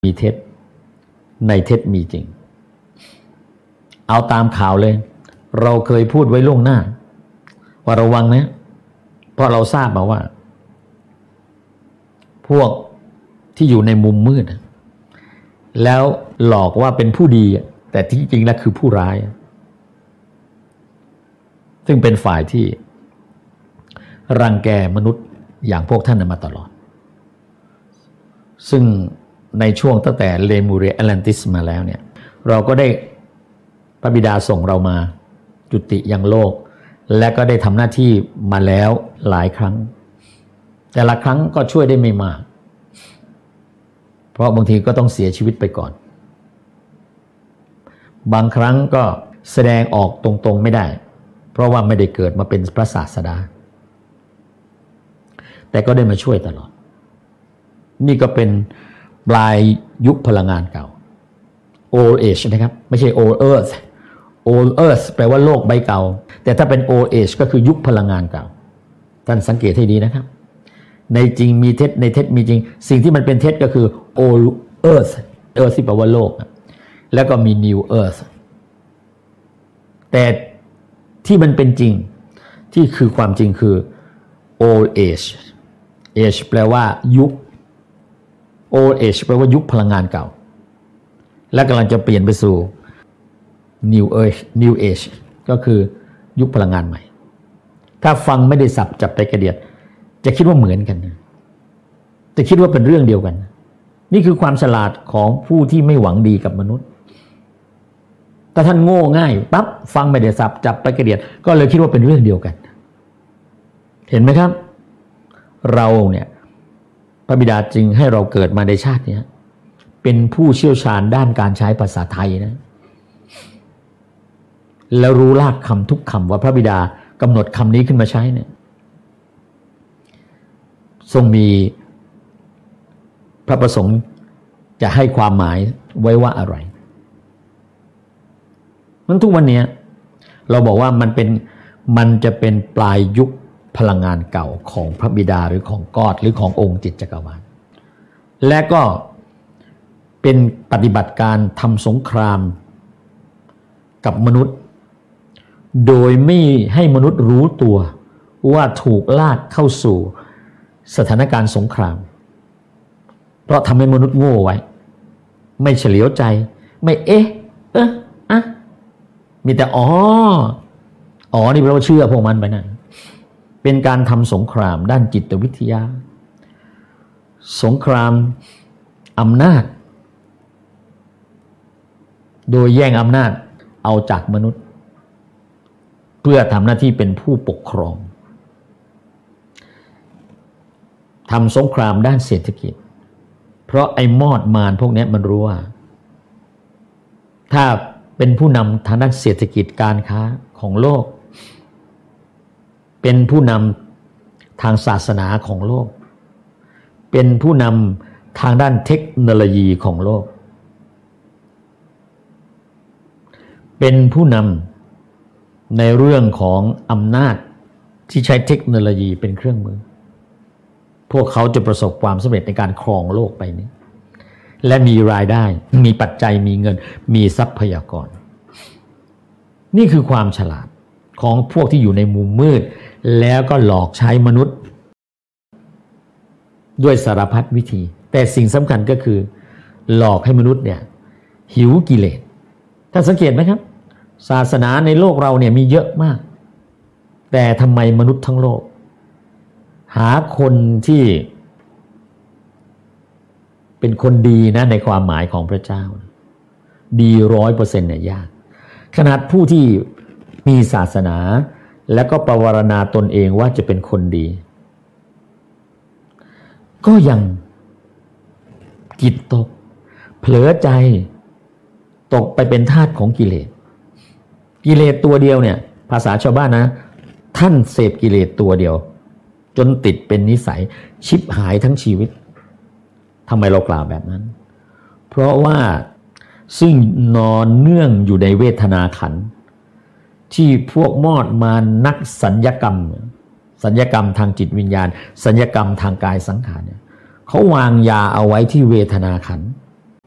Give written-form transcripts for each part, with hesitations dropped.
มีเท็จในเท็จมีจริงเอาตามข่าวเลยเราเคยพูดไว้ล่วงหน้าว่าระวังนะเพราะเราทราบมาว่าพวกที่อยู่ในมุมมืดแล้วหลอกว่าเป็นผู้ดีแต่ที่จริงแล้วคือผู้ร้ายซึ่งเป็นฝ่ายที่รังแกมนุษย์อย่างพวกท่านมาตลอดซึ่งในช่วงตั้งแต่เลมูเรียแอตแลนติสมาแล้วเนี่ยเราก็ได้พระบิดาส่งเรามาจุติยังโลกและก็ได้ทำหน้าที่มาแล้วหลายครั้งแต่ละครั้งก็ช่วยได้ไม่มากเพราะบางทีก็ต้องเสียชีวิตไปก่อนบางครั้งก็แสดงออกตรงๆไม่ได้เพราะว่าไม่ได้เกิดมาเป็นพระศาสดาแต่ก็ได้มาช่วยตลอดนี่ก็เป็นปลายยุคพลังงานเก่า Old Age นะครับไม่ใช่ Old Earth Old Earth แปลว่าโลกใบเก่าแต่ถ้าเป็น Old Age ก็คือยุคพลังงานเก่าท่านสังเกตให้ดีนะครับในจริงมีเท็จในเท็จมีจริงสิ่งที่มันเป็นเท็จก็คือ Old Earth Earth ที่แปลว่าโลกแล้วก็มี New Earth แต่ที่มันเป็นจริงที่คือความจริงคือ Old Age Age แปลว่ายุค Old Age แปลว่ายุคพลังงานเก่าและกำลังจะเปลี่ยนไปสู่ New Age ก็คือยุคพลังงานใหม่ถ้าฟังไม่ได้สับจับไปกระเดียดจะคิดว่าเหมือนกันจะคิดว่าเป็นเรื่องเดียวกันนี่คือความฉลาดของผู้ที่ไม่หวังดีกับมนุษย์ถ้าท่านโง่ง่ายปั๊บฟังไม่ได้สับจับไปกระเดียดก็เลยคิดว่าเป็นเรื่องเดียวกันเห็นไหมครับเราเนี่ยพระบิดาจึงให้เราเกิดมาในชาตินี้เป็นผู้เชี่ยวชาญด้านการใช้ภาษาไทยนะแล้วรู้รากคำทุกคำว่าพระบิดากำหนดคำนี้ขึ้นมาใช้เนี่ยทรงมีพระประสงค์จะให้ความหมายไว้ว่าอะไรนั้นทุกวันนี้เราบอกว่ามันจะเป็นปลายยุคพลังงานเก่าของพระบิดาหรือของกอดหรือขององค์จิตจักรวาลและก็เป็นปฏิบัติการทำสงครามกับมนุษย์โดยไม่ให้มนุษย์รู้ตัวว่าถูกลากเข้าสู่สถานการณ์สงครามเพราะทำให้มนุษย์โง่ไว้ไม่เฉลียวใจไม่มีแต่อ๋อนี่เราเชื่อพวกมันไปนั่นเป็นการทำสงครามด้านจิตวิทยาสงครามอำนาจโดยแย่งอำนาจเอาจากมนุษย์เพื่อทำหน้าที่เป็นผู้ปกครองทำสงครามด้านเศรษฐกิจเพราะไอ้มอดมารพวกนี้มันรู้ว่าถ้าเป็นผู้นำทางด้านเศรษฐกิจการค้าของโลกเป็นผู้นำทางศาสนาของโลกเป็นผู้นำทางด้านเทคโนโลยีของโลกเป็นผู้นำในเรื่องของอำนาจที่ใช้เทคโนโลยีเป็นเครื่องมือพวกเขาจะประสบความสำเร็จในการครองโลกไปนี้และมีรายได้มีปัจจัยมีเงินมีทรัพยากรนี่คือความฉลาดของพวกที่อยู่ในมุมมืดแล้วก็หลอกใช้มนุษย์ด้วยสารพัดวิธีแต่สิ่งสำคัญก็คือหลอกให้มนุษย์เนี่ยหิวกิเลสท่านสังเกตไหมครับศาสนาในโลกเราเนี่ยมีเยอะมากแต่ทำไมมนุษย์ทั้งโลกหาคนที่เป็นคนดีนะในความหมายของพระเจ้าดี 100% เนี่ยยากขนาดผู้ที่มีศาสนาและก็ประวารณาตนเองว่าจะเป็นคนดีก็ยังจิตตกเผลอใจตกไปเป็นทาสของกิเลสตัวเดียวเนี่ยภาษาชาวบ้านนะท่านเสพกิเลสตัวเดียวจนติดเป็นนิสัยชิบหายทั้งชีวิตทำไมเรากล่าวแบบนั้นเพราะว่าซึ่งนอนเนื่องอยู่ในเวทนาขันธ์ที่พวกมอดมารนักสัญญกรรมทางจิตวิญญาณสัญญกรรมทางกายสังขารเนี่ยเขาวางยาเอาไว้ที่เวทนาขันธ์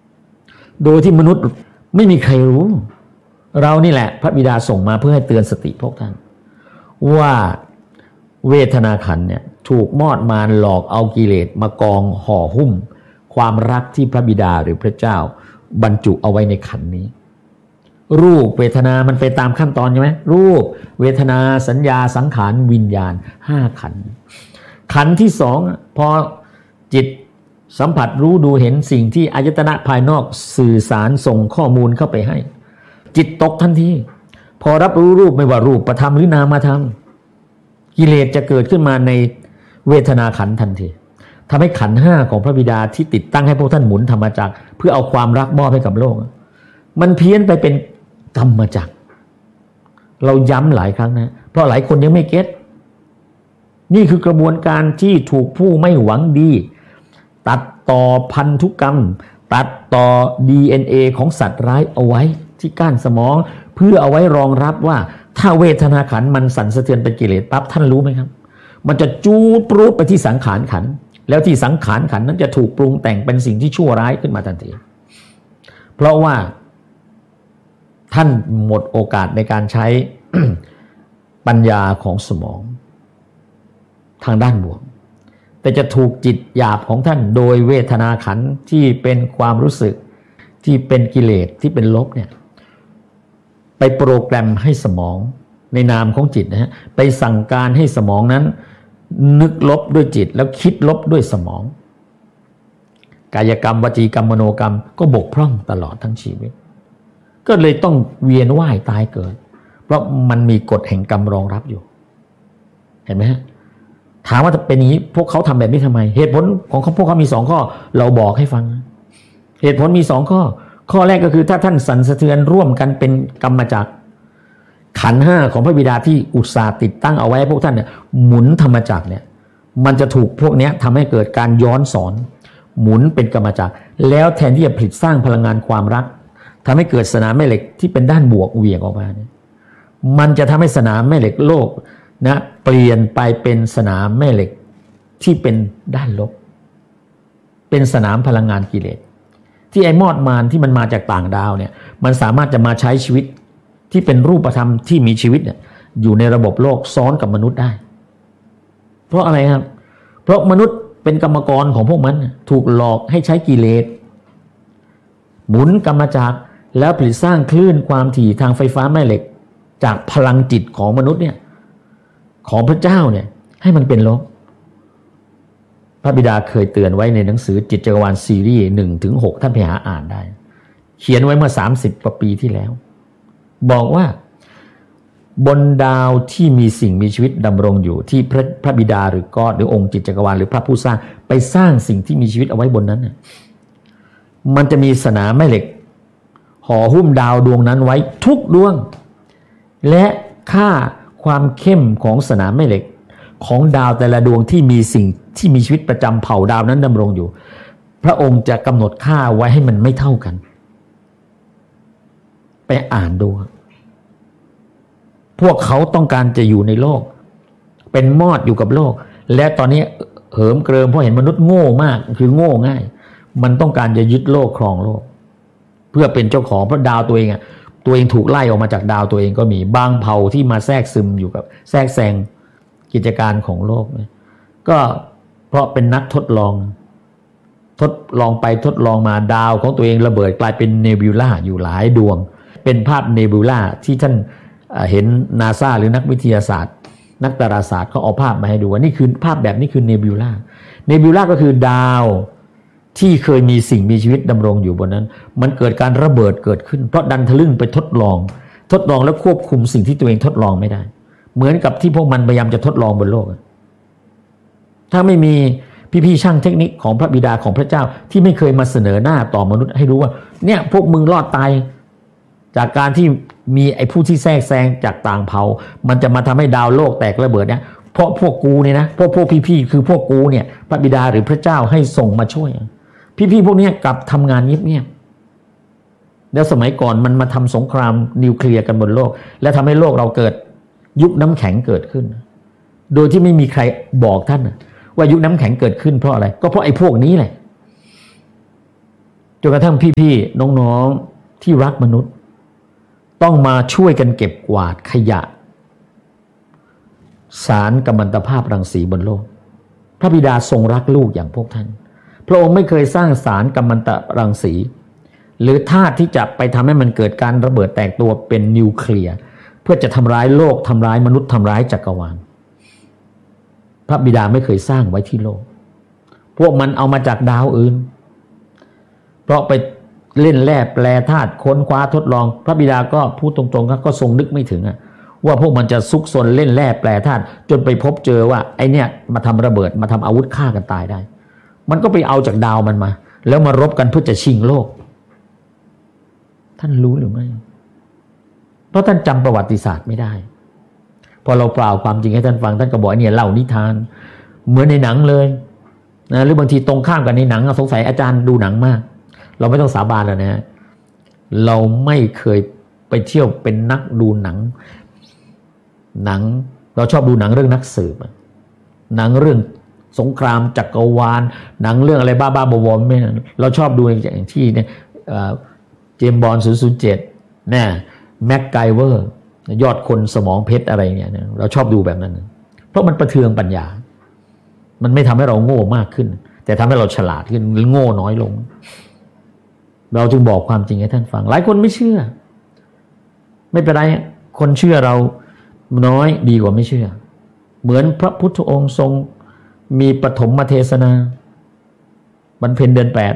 โดยที่มนุษย์ไม่มีใครรู้เรานี่แหละพระบิดาส่งมาเพื่อให้เตือนสติพวกท่านว่าเวทนาขันธ์เนี่ยถูกมอดมารหลอกเอากิเลสมากองห่อหุ้มความรักที่พระบิดาหรือพระเจ้าบรรจุเอาไว้ในขันธ์นี้รูปเวทนามันไปตามขั้นตอนใช่ไหมรูปเวทนาสัญญาสังขารวิญญาณ5ขันธ์ขันธ์ที่2พอจิตสัมผัสรู้ดูเห็นสิ่งที่อายตนะภายนอกสื่อสารส่งข้อมูลเข้าไปให้จิตตกทันทีพอรับรู้รูปไม่ว่ารูปธรรมหรือนามธรรมกิเลสจะเกิดขึ้นมาในเวทนาขันธ์ทันทีทำให้ขันธ์5ของพระบิดาที่ติดตั้งให้พวกท่านหมุนธรรมจักรเพื่อเอาความรักมอบให้กับโลกมันเพี้ยนไปเป็นกรรมจักรเราย้ำหลายครั้งนะเพราะหลายคนยังไม่เก็ตนี่คือกระบวนการที่ถูกผู้ไม่หวังดีตัดต่อพันธุกรรมตัดต่อ DNA ของสัตว์ร้ายเอาไว้ที่ก้านสมองเพื่อเอาไว้รองรับว่าถ้าเวทนาขันธ์มันสั่นสะเทือนเป็นกิเลสปั๊บท่านรู้ไหมครับมันจะจูดปรุดไปที่สังขารขันธ์แล้วที่สังขารขันธ์นั้นจะถูกปรุงแต่งเป็นสิ่งที่ชั่วร้ายขึ้นมาทันทีเพราะว่าท่านหมดโอกาสในการใช้ ปัญญาของสมองทางด้านบวกแต่จะถูกจิตหยาบของท่านโดยเวทนาขันธ์ที่เป็นความรู้สึกที่เป็นกิเลสที่เป็นลบเนี่ยไปโปรแกรมให้สมองในนามของจิตนะฮะไปสั่งการให้สมองนั้นนึกลบด้วยจิตแล้วคิดลบด้วยสมองกายกรรมวจีกรรมมโนกรรมก็บกพร่องตลอดทั้งชีวิตก็เลยต้องเวียนว่ายตายเกิดเพราะมันมีกฎแห่งกรรมรองรับอยู่เห็นไหมฮะถามว่าเป็นอย่างนี้พวกเขาทำแบบนี้ทำไมเหตุผลของพวกเขามี2ข้อเราบอกให้ฟังเหตุผลมี2ข้อข้อแรกก็คือถ้าท่านสั่นสะเทือนร่วมกันเป็นกรรมจักรขันธ์5ของพระบิดาที่อุตส่าห์ติดตั้งเอาไว้ให้พวกท่านเนี่ยหมุนธรรมจักรเนี่ยมันจะถูกพวกนี้ทำให้เกิดการย้อนสอนหมุนเป็นกรรมจักรแล้วแทนที่จะผลิตสร้างพลังงานความรักทำให้เกิดสนามแม่เหล็กที่เป็นด้านบวกเหวี่ยงออกมาเนี่ยมันจะทำให้สนามแม่เหล็กโลกนะเปลี่ยนไปเป็นสนามแม่เหล็กที่เป็นด้านลบเป็นสนามพลังงานกิเลสที่ไอ้มอดมารที่มันมาจากต่างดาวเนี่ยมันสามารถจะมาใช้ชีวิตที่เป็นรูปธรรมที่มีชีวิตเนี่ยอยู่ในระบบโลกซ้อนกับมนุษย์ได้เพราะอะไรครับเพราะมนุษย์เป็นกรรมกรของพวกมันถูกหลอกให้ใช้กิเลสหมุนกรรมจักรแล้วผลิตสร้างคลื่นความถี่ทางไฟฟ้าแม่เหล็กจากพลังจิตของมนุษย์เนี่ยของพระเจ้าเนี่ยให้มันเป็นลบพระบิดาเคยเตือนไว้ในหนังสือจิตจักรวาลซีรีส์ 1-6 ท่านไปหาอ่านได้เขียนไว้เมื่อ30กว่าปีที่แล้วบอกว่าบนดาวที่มีสิ่งมีชีวิตดำรงอยู่ที่พระบิดาหรือก็หรือองค์จิตจักรวาลหรือพระผู้สร้างไปสร้างสิ่งที่มีชีวิตเอาไว้บนนั้นน่ะมันจะมีสนามแม่เหล็กห่อหุ้มดาวดวงนั้นไว้ทุกดวงและค่าความเข้มของสนามแม่เหล็กของดาวแต่ละดวงที่มีสิ่งที่มีชีวิตประจำเผ่าดาวนั้นดำรงอยู่พระองค์จะกำหนดค่าไว้ให้มันไม่เท่ากันไปอ่านดูพวกเขาต้องการจะอยู่ในโลกเป็นมอดอยู่กับโลกและตอนนี้เหิมเกริมเพราะเห็นมนุษย์โง่มากคือโง่ง่ายมันต้องการจะยึดโลกครองโลกเพื่อเป็นเจ้าของเพราะดาวตัวเองตัวเองถูกไล่ออกมาจากดาวตัวเองก็มีบางเผ่าที่มาแทรกซึมอยู่กับแทรกแซงกิจการของโลกก็เพราะเป็นนักทดลองไปทดลองมาดาวของตัวเองระเบิดกลายเป็นเนบิวล่าอยู่หลายดวงเป็นภาพเนบิวล่าที่ท่านเห็น NASA หรือนักวิทยาศาสตร์นักดาราศาสตร์เขาเอาภาพมาให้ดูว่านี่คือภาพแบบนี้คือเนบิวล่าก็คือดาวที่เคยมีสิ่งมีชีวิตดำรงอยู่บนนั้นมันเกิดการระเบิดเกิดขึ้นเพราะดันทะลึ่งไปทดลองแล้วควบคุมสิ่งที่ตัวเองทดลองไม่ได้เหมือนกับที่พวกมันพยายามจะทดลองบนโลกถ้าไม่มีพี่ๆช่างเทคนิคของพระบิดาของพระเจ้าที่ไม่เคยมาเสนอหน้าต่อมนุษย์ให้รู้ว่าเนี่ยพวกมึงรอดตายจากการที่มีไอ้ผู้ที่แทรกแซงจากต่างเผ่ามันจะมาทำให้ดาวโลกแตกระเบิดเนี่ยเพราะพวกกูเนี่ยนะพวกพี่ๆคือพวกกูเนี่ยพระบิดาหรือพระเจ้าให้ส่งมาช่วยพี่ๆพวกนี้กลับทำงานเงียบๆแล้วสมัยก่อนมันมาทำสงครามนิวเคลียร์กันบนโลกและทำให้โลกเราเกิดยุคน้ำแข็งเกิดขึ้นโดยที่ไม่มีใครบอกท่านว่ายุคน้ำแข็งเกิดขึ้นเพราะอะไรก็เพราะไอ้พวกนี้แหละจนกระทั่งพี่ๆน้องๆที่รักมนุษย์ต้องมาช่วยกันเก็บกวาดขยะสารกัมมันตภาพรังสีบนโลกพระบิดาทรงรักลูกอย่างพวกท่านพระองค์ไม่เคยสร้างสารกัมมันตรังสีหรือธาตุที่จะไปทำให้มันเกิดการระเบิดแตกตัวเป็นนิวเคลียร์เพื่อจะทำร้ายโลกทำร้ายมนุษย์ทำร้ายจักรวาลพระบิดาไม่เคยสร้างไว้ที่โลกพวกมันเอามาจากดาวอื่นเพราะไปเล่นแร่แปรธาตุค้นคว้าทดลองพระบิดาก็พูดตรงๆก็ทรงนึกไม่ถึงว่าพวกมันจะซุกซนเล่นแร่แปรธาตุจนไปพบเจอว่าไอเนี้ยมาทำระเบิดมาทำอาวุธฆ่ากันตายได้มันก็ไปเอาจากดาวมันมาแล้วมารบกันเพื่อจะชิงโลกท่านรู้หรือไม่เพราะท่านจำประวัติศาสตร์ไม่ได้พอเราเปล่าความจริงให้ท่านฟังท่านก็บอกเนี่ยเล่านิทานเหมือนในหนังเลยนะหรือบางทีตรงข้ามกันในหนังสงสัยอาจารย์ดูหนังมากเราไม่ต้องสาบานแล้วนะเราไม่เคยไปเที่ยวเป็นนักดูหนังเราชอบดูหนังเรื่องนักสืบหนังเรื่องสงครามจักรวาลหนังเรื่องอะไรบ้าๆบอๆไม่เราชอบดูอย่างที่เนี่ยเจมส์บอนด์007เนี่ยแม็กไกเวอร์ยอดคนสมองเพชรอะไรเนี่ยเราชอบดูแบบนั้นเพราะมันประเทืองปัญญามันไม่ทำให้เราโง่มากขึ้นแต่ทำให้เราฉลาดขึ้นโง่น้อยลงเราจึงบอกความจริงให้ท่านฟังหลายคนไม่เชื่อไม่เป็นไรคนเชื่อเราน้อยดีกว่าไม่เชื่อเหมือนพระพุทธองค์ทรงมีปฐมเทศนาวันเพ็ญเดือน8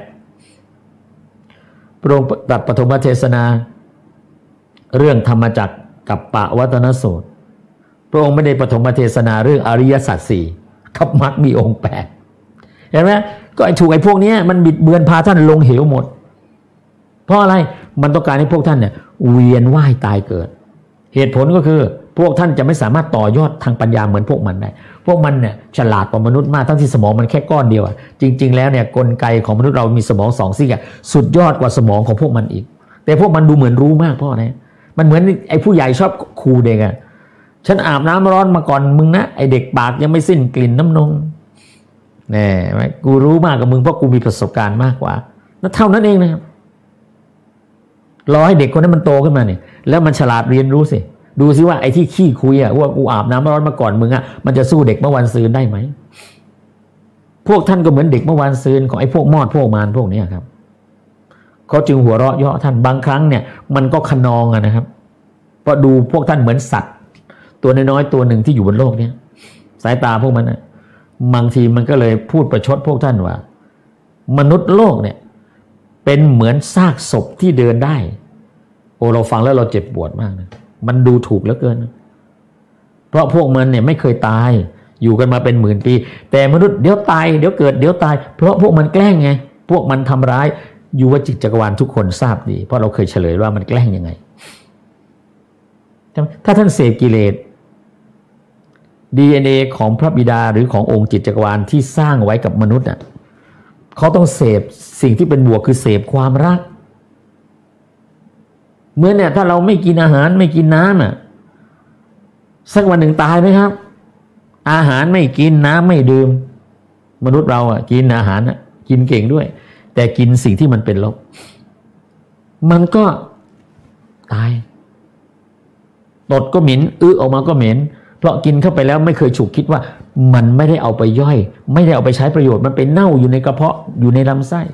พระองค์ตรัสปฐมเทศนาเรื่องธรรมจักรกับปวัตนสูตรพระองค์ไม่ได้ปฐมเทศนาเรื่องอริยสัจ4กับมรรคมีองค์8เห็นไหมก็ถูกไอ้พวกนี้มันบิดเบือนพาท่านลงเหวหมดเพราะอะไรมันต้องการให้พวกท่านเนี่ยเวียนว่ายตายเกิดเหตุผลก็คือพวกท่านจะไม่สามารถต่อยอดทางปัญญาเหมือนพวกมันได้พวกมันเนี่ยฉลาดกว่ามนุษย์มากทั้งที่สมองมันแค่ก้อนเดียวจริงๆแล้วเนี่ยกลไกของมนุษย์เรามีสมอง2 ซีกสุดยอดกว่าสมองของพวกมันอีกแต่พวกมันดูเหมือนรู้มากเพราะอะไรมันเหมือนไอ้ผู้ใหญ่ชอบขู่เด็กฉันอาบน้ำร้อนมาก่อนมึงนะไอ้เด็กปากยังไม่สิ้นกลิ่นน้ำนมแน่ไหมกูรู้มากกว่ามึงเพราะกูมีประสบการณ์มากกว่านั่นเท่านั้นเองนะครับรอให้เด็กคนนั้นมันโตขึ้นมาเนี่ยแล้วมันฉลาดเรียนรู้สิดูสิว่าไอ้ที่ขี้คุยว่ากูอาบน้ำร้อนมาก่อนมึงมันจะสู้เด็กเมื่อวันซืนได้ไหมพวกท่านก็เหมือนเด็กเมื่อวันซืนของไอ้พวกมอดพวกมารพวกนี้ครับเขาจึงหัวเราะเยาะท่านบางครั้งเนี่ยมันก็ขนองนะครับเพราะดูพวกท่านเหมือนสัตว์ตัวน้อยๆตัวหนึ่งที่อยู่บนโลกนี้สายตาพวกมันบางทีมันก็เลยพูดประชดพวกท่านว่ามนุษย์โลกเนี่ยเป็นเหมือนซากศพที่เดินได้โอ้เราฟังแล้วเราเจ็บปวดมากนะมันดูถูกเหลือเกินเพราะพวกมันเนี่ยไม่เคยตายอยู่กันมาเป็นหมื่นปีแต่มนุษย์เดี๋ยวตายเดี๋ยวเกิดเดี๋ยวตายเพราะพวกมันแกล้งไงพวกมันทำร้ายอยู่ว่าจิตจักรวาลทุกคนทราบดีเพราะเราเคยเฉลยว่ามันแกล้งยังไงถ้าท่านเสพกิเลส DNA ของพระบิดาหรือขององค์จิตจักรวาลที่สร้างไว้กับมนุษย์เขาต้องเสพสิ่งที่เป็นบวกคือเสพความรักเหมือนเนี่ยถ้าเราไม่กินอาหารไม่กินน้ำสักวันหนึ่งตายไหมครับอาหารไม่กินน้ำไม่ดื่มมนุษย์เรากินอาหารกินเก่งด้วยแต่กินสิ่งที่มันเป็นลบมันก็ตายตดก็เหม็นออกมาก็เหม็นเพราะกินเข้าไปแล้วไม่เคยฉุกคิดว่ามันไม่ได้เอาไปย่อยไม่ได้เอาไปใช้ประโยชน์มันไปเน่าอยู่ในกระเพาะอยู่ในลำไส้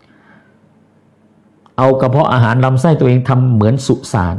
เอากระเพาะอาหารลำไส้ตัวเองทำเหมือนสุสาน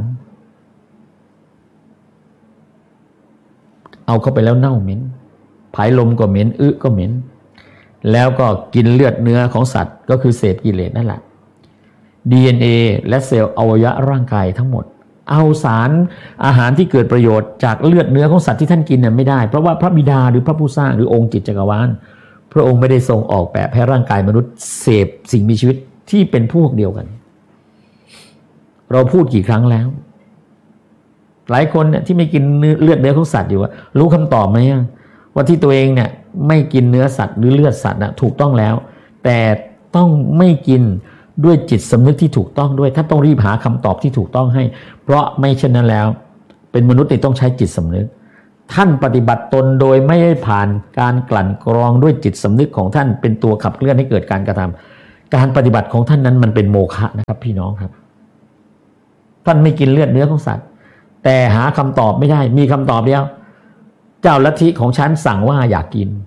เอาเข้าไปแล้วเน่าเหม็นผายลมก็เหม็นก็เหม็นแล้วก็กินเลือดเนื้อของสัตว์ก็คือเศษกิเลสนั่นแหละ DNA และเซลล์อวัยวะร่างกายทั้งหมดเอาสารอาหารที่เกิดประโยชน์จากเลือดเนื้อของสัตว์ที่ท่านกินเนี่ยไม่ได้เพราะว่าพระบิดาหรือพระผู้สร้างหรือองค์จิตจักรวาลพระองค์ไม่ได้ทรงออกแบบให้ร่างกายมนุษย์เสพสิ่งมีชีวิตที่เป็นพวกเดียวกันเราพูดกี่ครั้งแล้วหลายคนเนี่ยที่ไม่กินเลือดเนื้อของสัตว์อยู่รู้คำตอบไหมว่าที่ตัวเองเนี่ยไม่กินเนื้อสัตว์หรือเลือดสัตว์ถูกต้องแล้วแต่ต้องไม่กินด้วยจิตสำนึกที่ถูกต้องด้วยท่านต้องรีบหาคำตอบที่ถูกต้องให้เพราะไม่เช่นนั้นแล้วเป็นมนุษย์ที่ต้องใช้จิตสำนึกท่านปฏิบัติตนโดยไม่ได้ผ่านการกลั่นกรองด้วยจิตสำนึกของท่านเป็นตัวขับเคลื่อนให้เกิดการกระทการปฏิบัติของท่านนั้นมันเป็นโมฆะนะครับพี่น้องครับท่านไม่กินเลือดเนื้อของสัตว์แต่หาคำตอบไม่ได้มีคำตอบเดียวเจ้าลัทธิของฉันสั่งว่าอยากกิน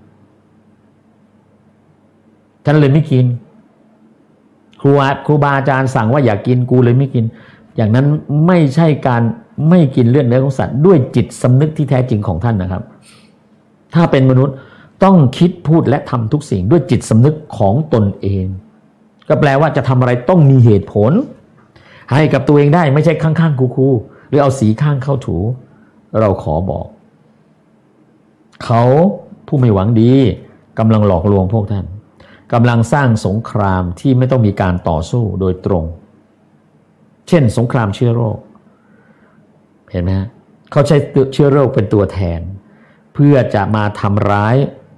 ฉันเลยไม่กินครูบาอาจารย์สั่งว่าอยากกินกูเลยไม่กินอย่างนั้นไม่ใช่การไม่กินเลือดเนื้อของสัตว์ด้วยจิตสำนึกที่แท้จริงของท่านนะครับถ้าเป็นมนุษย์ต้องคิดพูดและทำทุกสิ่งด้วยจิตสำนึกของตนเองก็แปลว่าจะทำอะไรต้องมีเหตุผลให้กับตัวเองได้ไม่ใช่ข้างๆคูๆหรือเอาสีข้างเข้าถูเราขอบอกเขาผู้ไม่หวังดีกำลังหลอกลวงพวกท่านกำลังสร้างสงครามที่ไม่ต้องมีการต่อสู้โดยตรงเช่นสงครามเชื้อโรคเห็นไหมฮะเขาใช้เชื้อโรคเป็นตัวแทนเพื่อจะมาทำร้าย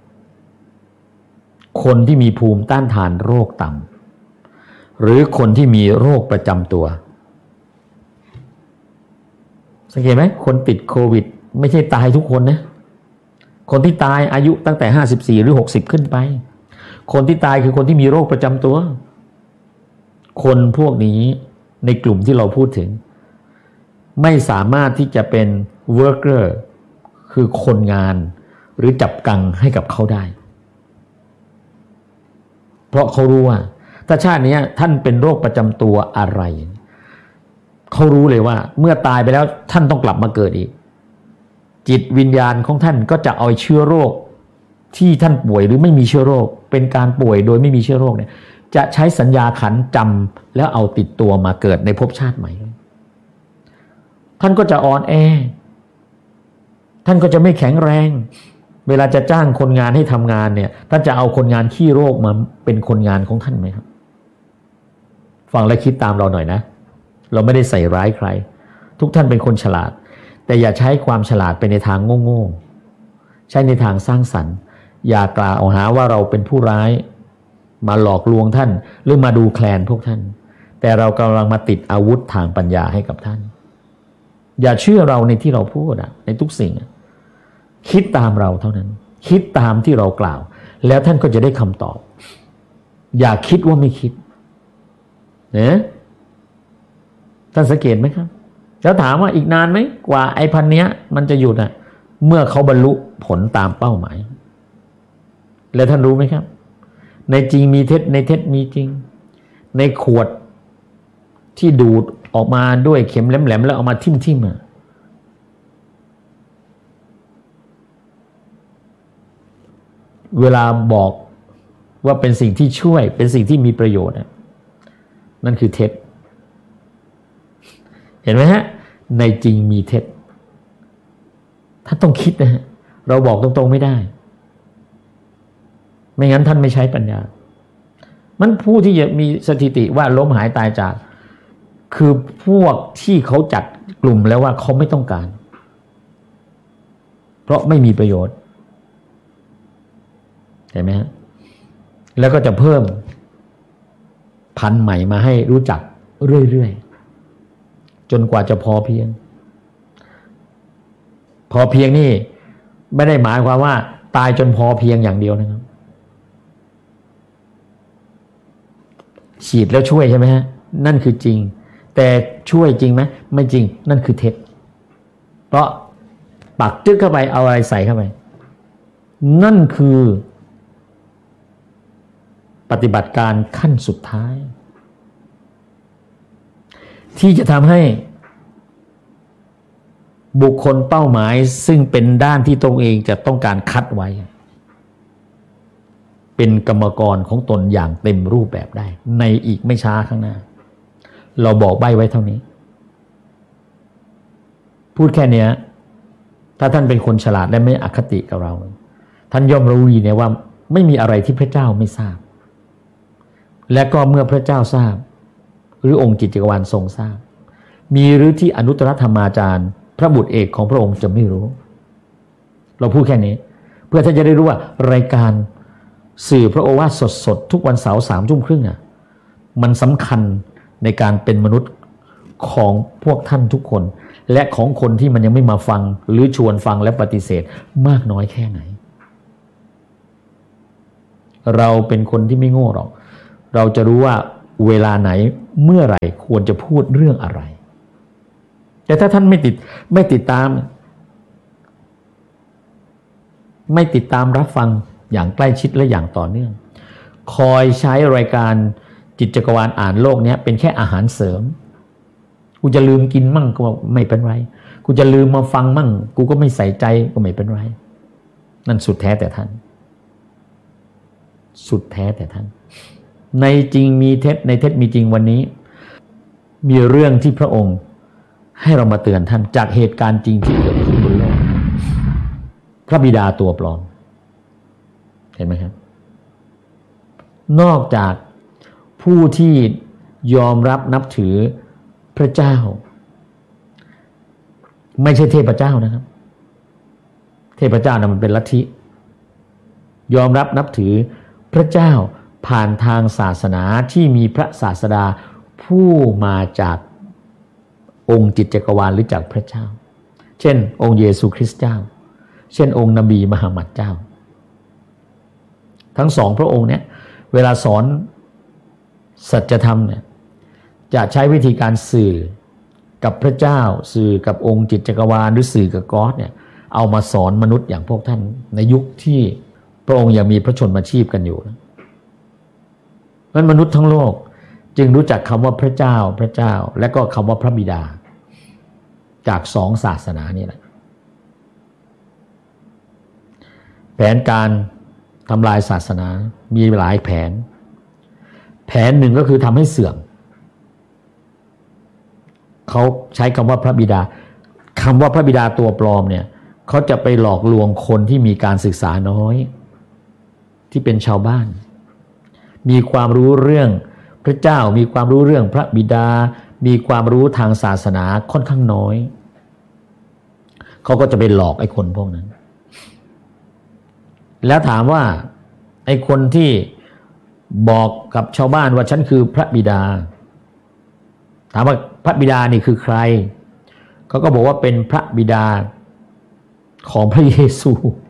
คนที่มีภูมิต้านทานโรคต่ำหรือคนที่มีโรคประจำตัวสังเกตไหมคนติดโควิดไม่ใช่ตายทุกคนนะคนที่ตายอายุตั้งแต่54หรือ60ขึ้นไปคนที่ตายคือคนที่มีโรคประจำตัวคนพวกนี้ในกลุ่มที่เราพูดถึงไม่สามารถที่จะเป็น worker คือคนงานหรือจับกังให้กับเขาได้เพราะเขารู้ว่าถ้าชาตินี้ท่านเป็นโรคประจำตัวอะไรเขารู้เลยว่าเมื่อตายไปแล้วท่านต้องกลับมาเกิดอีกจิตวิญญาณของท่านก็จะเอาเชื้อโรคที่ท่านป่วยหรือไม่มีเชื้อโรคเป็นการป่วยโดยไม่มีเชื้อโรคเนี่ยจะใช้สัญญาขันจำแล้วเอาติดตัวมาเกิดในภพชาติใหม่ท่านก็จะอ่อนแอท่านก็จะไม่แข็งแรงเวลาจะจ้างคนงานให้ทำงานเนี่ยท่านจะเอาคนงานขี้โรคมาเป็นคนงานของท่านไหมครับฟังและคิดตามเราหน่อยนะเราไม่ได้ใส่ร้ายใครทุกท่านเป็นคนฉลาดแต่อย่าใช้ความฉลาดไปในทางโง่ๆใช้ในทางสร้างสรรค์อย่ากล่าวหาว่าเราเป็นผู้ร้ายมาหลอกลวงท่านหรือมาดูแคลนพวกท่านแต่เรากำลังมาติดอาวุธทางปัญญาให้กับท่านอย่าเชื่อเราในที่เราพูดในทุกสิ่งคิดตามเราเท่านั้นคิดตามที่เรากล่าวแล้วท่านก็จะได้คำตอบอย่าคิดว่าไม่คิดเนี่ยท่านสังเกตไหมครับแล้วถามว่าอีกนานไหมกว่าไอ้พันเนี้ยมันจะหยุดเมื่อเขาบรรลุผลตามเป้าหมายแล้วท่านรู้ไหมครับในจริงมีเท็จในเท็จมีจริงในขวดที่ดูดออกมาด้วยเข็มแหลมๆแล้วเอามาทิ่มเวลาบอกว่าเป็นสิ่งที่ช่วยเป็นสิ่งที่มีประโยชน์นั่นคือเท็จเห็นไหมฮะในจริงมีเท็จท่านต้องคิดนะฮะเราบอกตรงๆไม่ได้ไม่งั้นท่านไม่ใช้ปัญญามันผู้ที่จะมีสถิติว่าล้มหายตายจากคือพวกที่เขาจัดกลุ่มแล้วว่าเขาไม่ต้องการเพราะไม่มีประโยชน์เห็นไหมฮะแล้วก็จะเพิ่มพันธุ์ใหม่มาให้รู้จักเรื่อยๆจนกว่าจะพอเพียงพอเพียงนี่ไม่ได้หมายความว่าตายจนพอเพียงอย่างเดียวนะครับฉีดแล้วช่วยใช่ไหมฮะนั่นคือจริงแต่ช่วยจริงไหมไม่จริงนั่นคือเท็จเพราะปักจึ๊กเข้าไปเอาอะไรใส่เข้าไปนั่นคือปฏิบัติการขั้นสุดท้ายที่จะทำให้บุคคลเป้าหมายซึ่งเป็นด้านที่ตนเองจะต้องการคัดไว้เป็นกรรมกรของตนอย่างเต็มรูปแบบได้ในอีกไม่ช้าข้างหน้าเราบอกใบ้ไว้เท่านี้พูดแค่นี้ถ้าท่านเป็นคนฉลาดและไม่อคติกับเราท่านย่อมรู้ดีเนี่ยว่าไม่มีอะไรที่พระเจ้าไม่ทราบและก็เมื่อพระเจ้าทราบหรือองค์จิตจักรวาลทรงทราบมีหรือที่อนุตตรธรรมาจารย์พระบุตรเอกของพระองค์จะไม่รู้เราพูดแค่นี้เพื่อท่านจะได้รู้ว่ารายการสื่อพระโอวาทสดๆทุกวันเสาร์21:30มันสำคัญในการเป็นมนุษย์ของพวกท่านทุกคนและของคนที่มันยังไม่มาฟังหรือชวนฟังและปฏิเสธมากน้อยแค่ไหนเราเป็นคนที่ไม่โง่หรอกเราจะรู้ว่าเวลาไหนเมื่อไหร่ควรจะพูดเรื่องอะไรแต่ถ้าท่านไม่ติดตามรับฟังอย่างใกล้ชิดและอย่างต่อเนื่องคอยใช้รายการจิตจักรวาลอ่านโลกนี้เป็นแค่อาหารเสริมกูจะลืมกินมั่งก็ไม่เป็นไรกูจะลืมมาฟังมั่งกูก็ไม่ใส่ใจก็ไม่เป็นไรนั่นสุดแท้แต่ท่านในจริงมีเท็จในเท็จมีจริงวันนี้มีเรื่องที่พระองค์ให้เรามาเตือนท่านจากเหตุการณ์จริงที่เกิดขึ้นบนโลกพระบิดาตัวปลอมเห็นไหมครับนอกจากผู้ที่ยอมรับนับถือพระเจ้าไม่ใช่เทพเจ้านะครับเทพเจ้านะมันเป็นลัทธิยอมรับนับถือพระเจ้าผ่านทางศาสนาที่มีพระศาสดาผู้มาจากองค์จิตจักรวาลหรือจากพระเจ้าเช่นองค์เยซูคริสต์เจ้าเช่นองค์นบีมหามัดเจ้าทั้งสองพระองค์เนี่ยเวลาสอนสัจธรรมเนี่ยจะใช้วิธีการสื่อกับพระเจ้าสื่อกับองค์จิตจักรวาลหรือสื่อกับก๊อดเนี่ยเอามาสอนมนุษย์อย่างพวกท่านในยุคที่พระองค์ยังมีพระชนมาชีพกันอยู่นะเพราะฉะนั้นมนุษย์ทั้งโลกจึงรู้จักคำว่าพระเจ้าและก็คำว่าพระบิดาจากสองศาสนานี่แหละแผนการทำลายศาสนามีหลายแผนหนึ่งก็คือทำให้เสื่อมเขาใช้คำว่าพระบิดาคำว่าพระบิดาตัวปลอมเนี่ยเขาจะไปหลอกลวงคนที่มีการศึกษาน้อยที่เป็นชาวบ้านมีความรู้เรื่องพระเจ้ามีความรู้เรื่องพระบิดามีความรู้ทางศาสนาค่อนข้างน้อยเขาก็จะไปหลอกไอ้คนพวกนั้นแล้วถามว่าไอ้คนที่บอกกับชาวบ้านว่าฉันคือพระบิดาถามว่าพระบิดานี่คือใครเขาก็บอกว่าเป็นพระบิดาของพระเยซู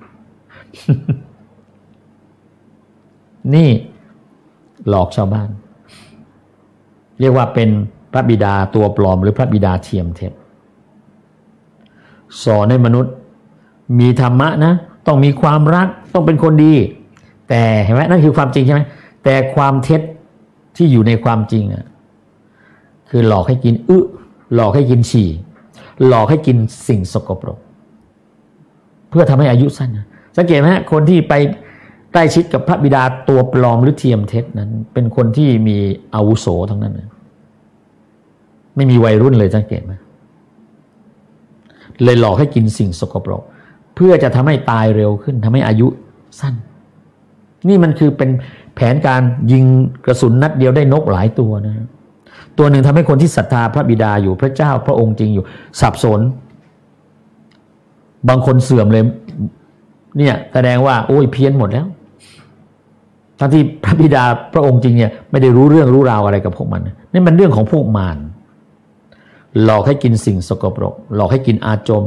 นี่หลอกชาวบ้านเรียกว่าเป็นพระบิดาตัวปลอมหรือพระบิดาเทียมเท็จสอนให้มนุษย์มีธรรมะนะต้องมีความรักต้องเป็นคนดีแต่เห็นไหมนั่นคือความจริงใช่ไหมแต่ความเท็จที่อยู่ในความจริงอ่ะคือหลอกให้กินหลอกให้กินฉี่หลอกให้กินสิ่งสกปรกเพื่อทำให้อายุสั้นสังเกตไหมฮะคนที่ไปใกล้ชิดกับพระบิดาตัวปลอมหรือเทียมเท็จนั้นเป็นคนที่มีอาวุโสทั้งนั้นไม่มีวัยรุ่นเลยสังเกตไหมเลยหลอกให้กินสิ่งสกปรกเพื่อจะทำให้ตายเร็วขึ้นทำให้อายุสั้นนี่มันคือเป็นแผนการยิงกระสุนนัดเดียวได้นกหลายตัวนะตัวหนึ่งทำให้คนที่ศรัทธาพระบิดาอยู่พระเจ้าพระองค์จริงอยู่สับสนบางคนเสื่อมเลยเนี่ยแสดงว่าโอ้ยเพี้ยนหมดแล้วทั้งที่พระบิดาพระองค์จริงเนี่ยไม่ได้รู้เรื่องรู้ราวอะไรกับพวกมันนี่มันเรื่องของพวกมารหลอกให้กินสิ่งสกปรกหลอกให้กินอาจม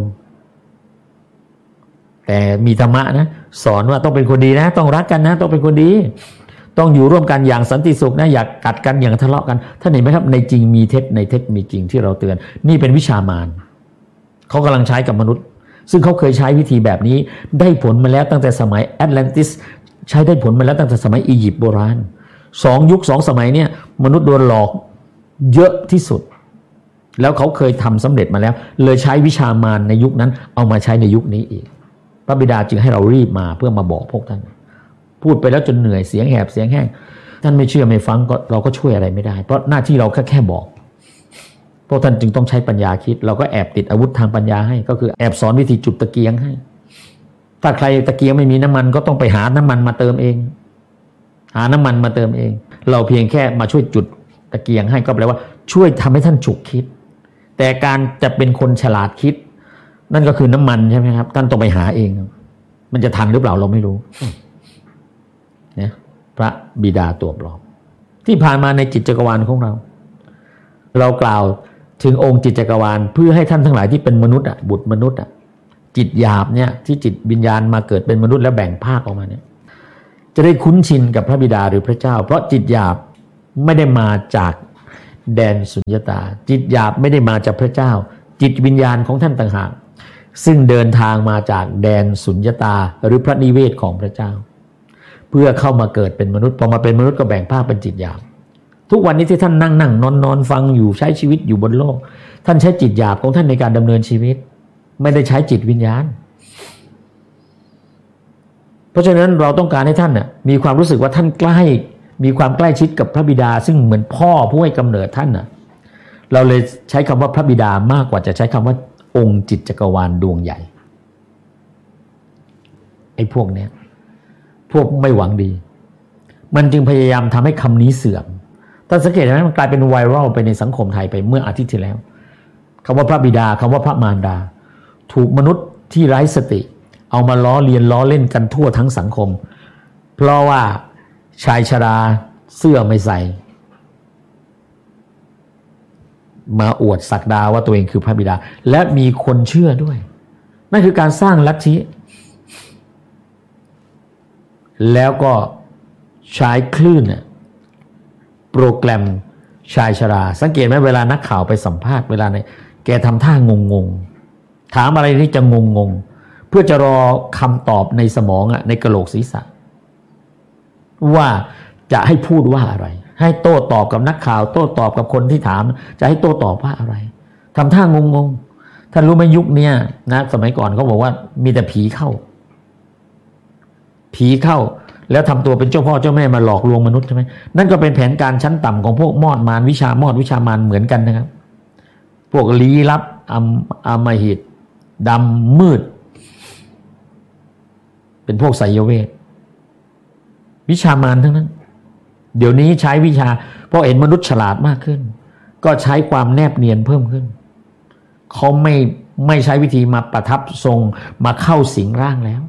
แต่มีธรรมะนะสอนว่าต้องเป็นคนดีนะต้องรักกันนะต้องเป็นคนดีต้องอยู่ร่วมกันอย่างสันติสุขนะอย่ากัดกันอย่างทะเลาะกันท่านเห็นไหมครับในจริงมีเท็จในเท็จมีจริงที่เราเตือนนี่เป็นวิชามารเขากำลังใช้กับมนุษย์ซึ่งเขาเคยใช้วิธีแบบนี้ได้ผลมาแล้วตั้งแต่สมัยแอตแลนติสใช้ได้ผลมาแล้วตั้งแต่สมัยอียิปต์โบราณ2 ยุค 2 สมัยเนี่ยมนุษย์โดนหลอกเยอะที่สุดแล้วเขาเคยทำสำเร็จมาแล้วเลยใช้วิชามารในยุคนั้นเอามาใช้ในยุคนี้อีกพระบิดาจึงให้เรารีบมาเพื่อมาบอกพวกท่านพูดไปแล้วจนเหนื่อยเสียงแหบเสียงแห้งท่านไม่เชื่อไม่ฟังก็เราก็ช่วยอะไรไม่ได้เพราะหน้าที่เราแค่บอกพวกท่านจึงต้องใช้ปัญญาคิดเราก็แอบติดอาวุธทางปัญญาให้ก็คือแอบสอนวิธีจุดตะเกียงให้ถ้าใครตะเกียงไม่มีน้ำมันก็ต้องไปหาน้ำมันมาเติมเองหาน้ำมันมาเติมเองเราเพียงแค่มาช่วยจุดตะเกียงให้ก็แปลว่าช่วยทำให้ท่านฉุกคิดแต่การจะเป็นคนฉลาดคิดนั่นก็คือน้ำมันใช่ไหมครับท่านต้องไปหาเองมันจะทันหรือเปล่าเราไม่รู้เนี่ยพระบิดาตัวปลอมที่ผ่านมาในจิตจักรวาลของเรากล่าวถึงองค์จิตจักรวาลเพื่อให้ท่านทั้งหลายที่เป็นมนุษย์บุตรมนุษย์จิตหยาบเนี่ยที่จิตวิญญาณมาเกิดเป็นมนุษย์แล้วแบ่งภาคออกมาเนี่ยจะได้คุ้นชินกับพระบิดาหรือพระเจ้าเพราะจิตหยาบไม่ได้มาจากแดนสุญญตาจิตหยาบไม่ได้มาจากพระเจ้าจิตวิญญาณของท่านต่างหากซึ่งเดินทางมาจากแดนสุญญตาหรือพระนิเวศของพระเจ้าเพื่อเข้ามาเกิดเป็นมนุษย์พอมาเป็นมนุษย์ก็แบ่งภาคเป็นจิตหยาบทุกวันนี้ที่ท่านนั่งนอนฟังอยู่ใช้ชีวิตอยู่บนโลกท่านใช้จิตหยาบของท่านในการดำเนินชีวิตไม่ได้ใช้จิตวิญญาณเพราะฉะนั้นเราต้องการให้ท่านน่ะมีความรู้สึกว่าท่านใกล้มีความใกล้ชิดกับพระบิดาซึ่งเหมือนพ่อผู้ให้กำเนิดท่านน่ะเราเลยใช้คำว่าพระบิดามากกว่าจะใช้คำว่าองค์จิตจักรวาลดวงใหญ่ไอ้พวกเนี้ยพวกไม่หวังดีมันจึงพยายามทำให้คำนี้เสื่อมท่านสังเกตไหมมันกลายเป็นไวรัลไปในสังคมไทยไปเมื่ออาทิตย์ที่แล้วคำว่าพระบิดาคำว่าพระมารดาถูกมนุษย์ที่ไร้สติเอามาล้อเลียนล้อเล่นกันทั่วทั้งสังคมเพราะว่าชายชราเสื้อไม่ใส่มาอวดศักดาว่าตัวเองคือพระบิดาและมีคนเชื่อด้วยนั่นคือการสร้างลัทธิแล้วก็ใช้คลื่นโปรแกรมชายชราสังเกตไหมเวลานักข่าวไปสัมภาษณ์เวลาไหนแกทำท่างงถามอะไรนี่จะงงเพื่อจะรอคำตอบในสมองในกะโหลกศีรษะว่าจะให้พูดว่าอะไรให้โต้ตอบกับนักข่าวโต้ตอบกับคนที่ถามจะให้โต้ตอบว่าอะไรทำท่างงท่านรู้ไหมยุคนี้นะสมัยก่อนเขาบอกว่ามีแต่ผีเข้าแล้วทำตัวเป็นเจ้าพ่อเจ้าแม่มาหลอกลวงมนุษย์ใช่ไหมนั่นก็เป็นแผนการชั้นต่ำของพวกมอดมารวิชามารเหมือนกันนะครับพวกลี้ลับอำมหิตดำมืดเป็นพวกไสยเวทวิชามารทั้งนั้นเดี๋ยวนี้ใช้วิชาเพราะเห็นมนุษย์ฉลาดมากขึ้นก็ใช้ความแนบเนียนเพิ่มขึ้นเขาไม่ใช้วิธีมาประทับทรงมาเข้าสิงร่างแล้ว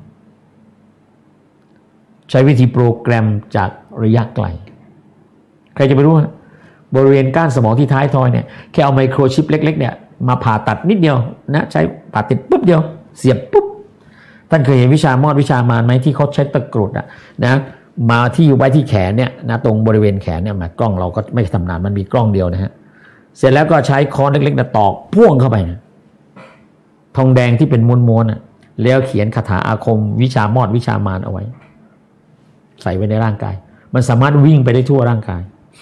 ใช้วิธีโปรแกรมจากระยะไกลใครจะไปรู้บริเวณก้านสมองที่ท้ายทอยเนี่ยแค่เอาไมโครชิปเล็กๆเนี่ยมาผ่าตัดนิดเดียวนะใช้ผ่าติดปุ๊บเดียวเสียบปุ๊บท่านเคยเห็นวิชามอดวิชามารไหมที่เขาใช้ตะกรุดนะมาที่ไว้ที่แขนเนี่ยนะตรงบริเวณแขนเนี่ยมากล้องเราก็ไม่ทำนานมันมีกล้องเดียวนะฮะเสร็จแล้วก็ใช้ค้อนเล็กๆนะตอกพ่วงเข้าไปนะทองแดงที่เป็นม้วนๆแล้วเขียนคาถาอาคมวิชามอดวิชามารเอาไว้ใส่ไว้ในร่างกายมันสามารถวิ่งไปได้ทั่วร่างกาย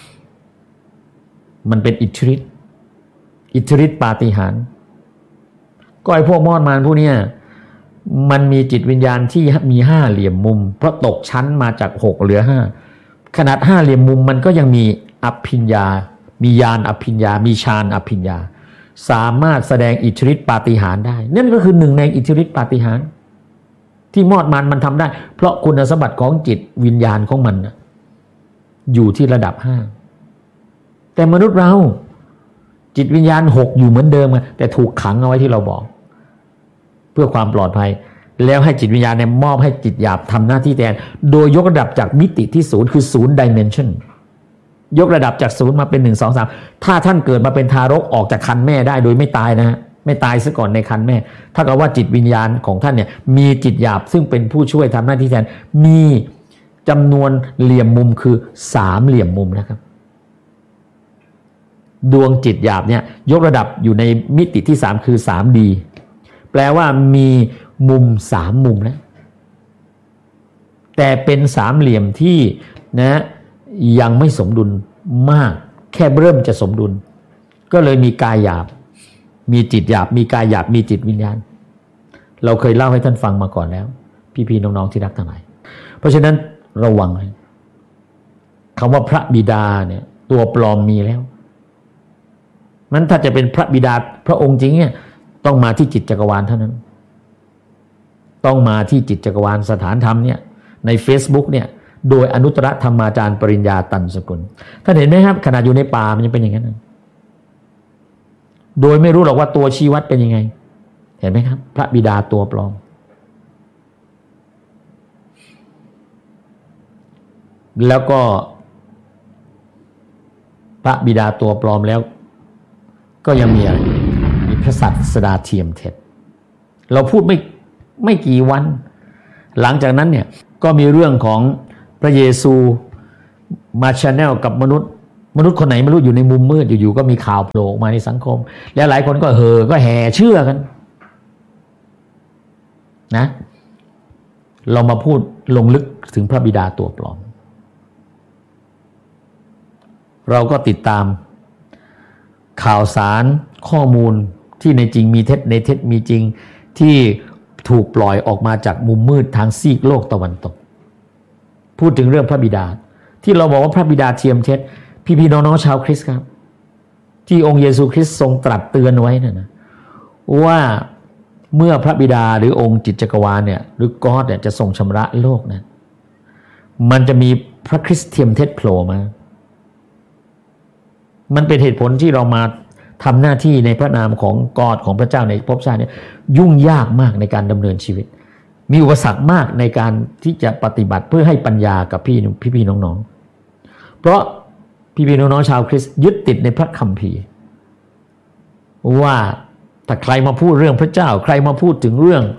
มันเป็นอิทธิฤทธิ์ปาฏิหาริย์ก็ไอ้พวกมอดมารพวกนี้มันมีจิตวิญญาณที่มีห้าเหลี่ยมมุมเพราะตกชั้นมาจาก6เหลือ5ขนาดห้าเหลี่ยมมุมมันก็ยังมีอภิญญามีญาณอภิญญามีฌานอภิญญาสามารถแสดงอิทธิฤทธิ์ปาฏิหาริย์ได้นั่นก็คือหนึ่งในอิทธิฤทธิ์ปาฏิหาริย์ที่มอดมารมันทำได้เพราะคุณสมบัติของจิตวิญญาณของมันอยู่ที่ระดับ5แต่มนุษย์เราจิตวิญญาณ6อยู่เหมือนเดิมแต่ถูกขังเอาไว้ที่เราบอกเพื่อความปลอดภัยแล้วให้จิตวิญญาณเนี่ยมอบให้จิตหยาบทำหน้าที่แทนโดยยกระดับจากมิติที่0คือ0 dimension ยกระดับจาก0มาเป็น1 2 3ถ้าท่านเกิดมาเป็นทารกออกจากครรภ์แม่ได้โดยไม่ตายนะฮะไม่ตายซะก่อนในครรภ์แม่ถ้ากับว่าจิตวิญญาณของท่านเนี่ยมีจิตหยาบซึ่งเป็นผู้ช่วยทำหน้าที่แทนมีจำนวนเหลี่ยมมุมคือ3เหลี่ยมมุมนะครับดวงจิตหยาบเนี่ยยกระดับอยู่ในมิติที่3คือ 3D แปลว่ามีมุม3มุมนะแต่เป็น3เหลี่ยมที่นะยังไม่สมดุลมากแค่เริ่มจะสมดุลก็เลยมีกายหยาบมีจิตหยาบมีกายหยาบมีจิตวิญญาณเราเคยเล่าให้ท่านฟังมาก่อนแล้วพี่ๆน้องๆที่รักทั้งหลายเพราะฉะนั้นระวังคำว่าพระบิดาเนี่ยตัวปลอมมีแล้วนั้นถ้าจะเป็นพระบิดาพระองค์จริงเนี่ยต้องมาที่จิตจักรวาลเท่านั้นต้องมาที่จิตจักรวาลสถานธรรมเนี่ยใน Facebook เนี่ยโดยอนุตตรธรรมาจารย์ปริญญาตันสกุลท่านเห็นไหมครับขนาดอยู่ในป่ามันยังเป็นอย่างนั้นโดยไม่รู้หรอกว่าตัวชี้วัดเป็นยังไงเห็นไหมครับพระบิดาตัวปลอมแล้วก็พระบิดาตัวปลอมแล้วก็ยังมีพระศาสดาเทียมเท็จเราพูดไม่กี่วันหลังจากนั้นเนี่ยก็มีเรื่องของพระเยซูมาชาแนลกับมนุษย์มนุษย์คนไหนไม่รู้อยู่ในมุมมืดอยู่ๆก็มีข่าวโผล่ออกมาในสังคมแล้วหลายคนก็ก็แห่เชื่อกันนะเรามาพูดลงลึกถึงพระบิดาตัวปลอมเราก็ติดตามข่าวสารข้อมูลที่ในจริงมีเท็จในเท็จมีจริงที่ถูกปล่อยออกมาจากมุมมืดทางซีกโลกตะวันตกพูดถึงเรื่องพระบิดาที่เราบอกว่าพระบิดาเทียมเท็จพี่น้องชาวคริสต์ครับที่องค์เยซูคริสต์ทรงตรัสเตือนไว้นะว่าเมื่อพระบิดาหรือองค์จิตจักรวาลเนี่ยหรือกอดเนี่ยจะทรงชำระโลกนั้นมันจะมีพระคริสต์เทียมเท็จโผล่มามันเป็นเหตุผลที่เรามาทำหน้าที่ในพระนามของกอดของพระเจ้าในภพชาติเนี่ยยุ่งยากมากในการดำเนินชีวิตมีอุปสรรคมากในการที่จะปฏิบัติเพื่อให้ปัญญากับพี่น้องๆเพราะพี่น้องๆชาวคริสต์ยึดติดในพระคัมภีร์ว่าถ้าใครมาพูดเรื่องพระเจ้าใครมาพูดถึงเรื่อง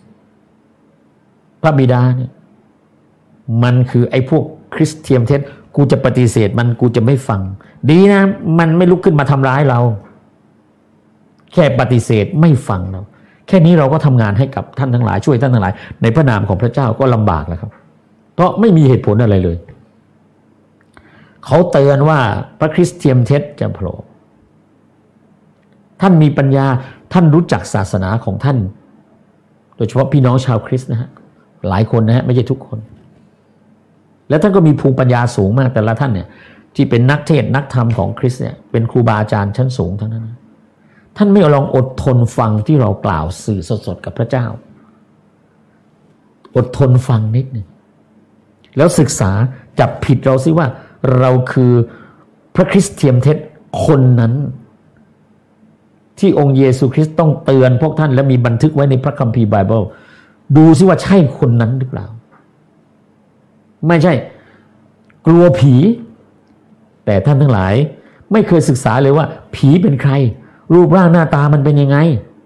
พระบิดาเนี่ยมันคือไอ้พวกคริสเตียนเท็จกูจะปฏิเสธมันกูจะไม่ฟังดีนะมันไม่ลุกขึ้นมาทำร้ายเราแค่ปฏิเสธไม่ฟังเราแค่นี้เราก็ทำงานให้กับท่านทั้งหลายช่วยท่านทั้งหลายในพระนามของพระเจ้าก็ลำบากแล้วครับเพราะไม่มีเหตุผลอะไรเลยเขาเตือนว่าพระคริสเตียนเท็จจะโผล่ท่านมีปัญญาท่านรู้จักศาสนาของท่านโดยเฉพาะพี่น้องชาวคริสต์นะฮะหลายคนนะฮะไม่ใช่ทุกคนแล้วท่านก็มีภูมิปัญญาสูงมากแต่ละท่านเนี่ยที่เป็นนักเทศน์นักธรรมของคริสต์เนี่ยเป็นครูบาอาจารย์ชั้นสูงทั้งนั้นนะท่านไม่ลองอดทนฟังที่เรากล่าวสื่อสดๆกับพระเจ้าอดทนฟังนิดหนึ่งแล้วศึกษาจับผิดเราซิว่าเราคือพระคริสเตียนเท็จคนนั้นที่องค์เยซูคริสต์ต้องเตือนพวกท่านและมีบันทึกไว้ในพระคัมภีร์ไบเบิลดูซิว่าใช่คนนั้นหรือเปล่าไม่ใช่กลัวผีแต่ท่านทั้งหลายไม่เคยศึกษาเลยว่าผีเป็นใครรูปร่างหน้าตามันเป็นยังไง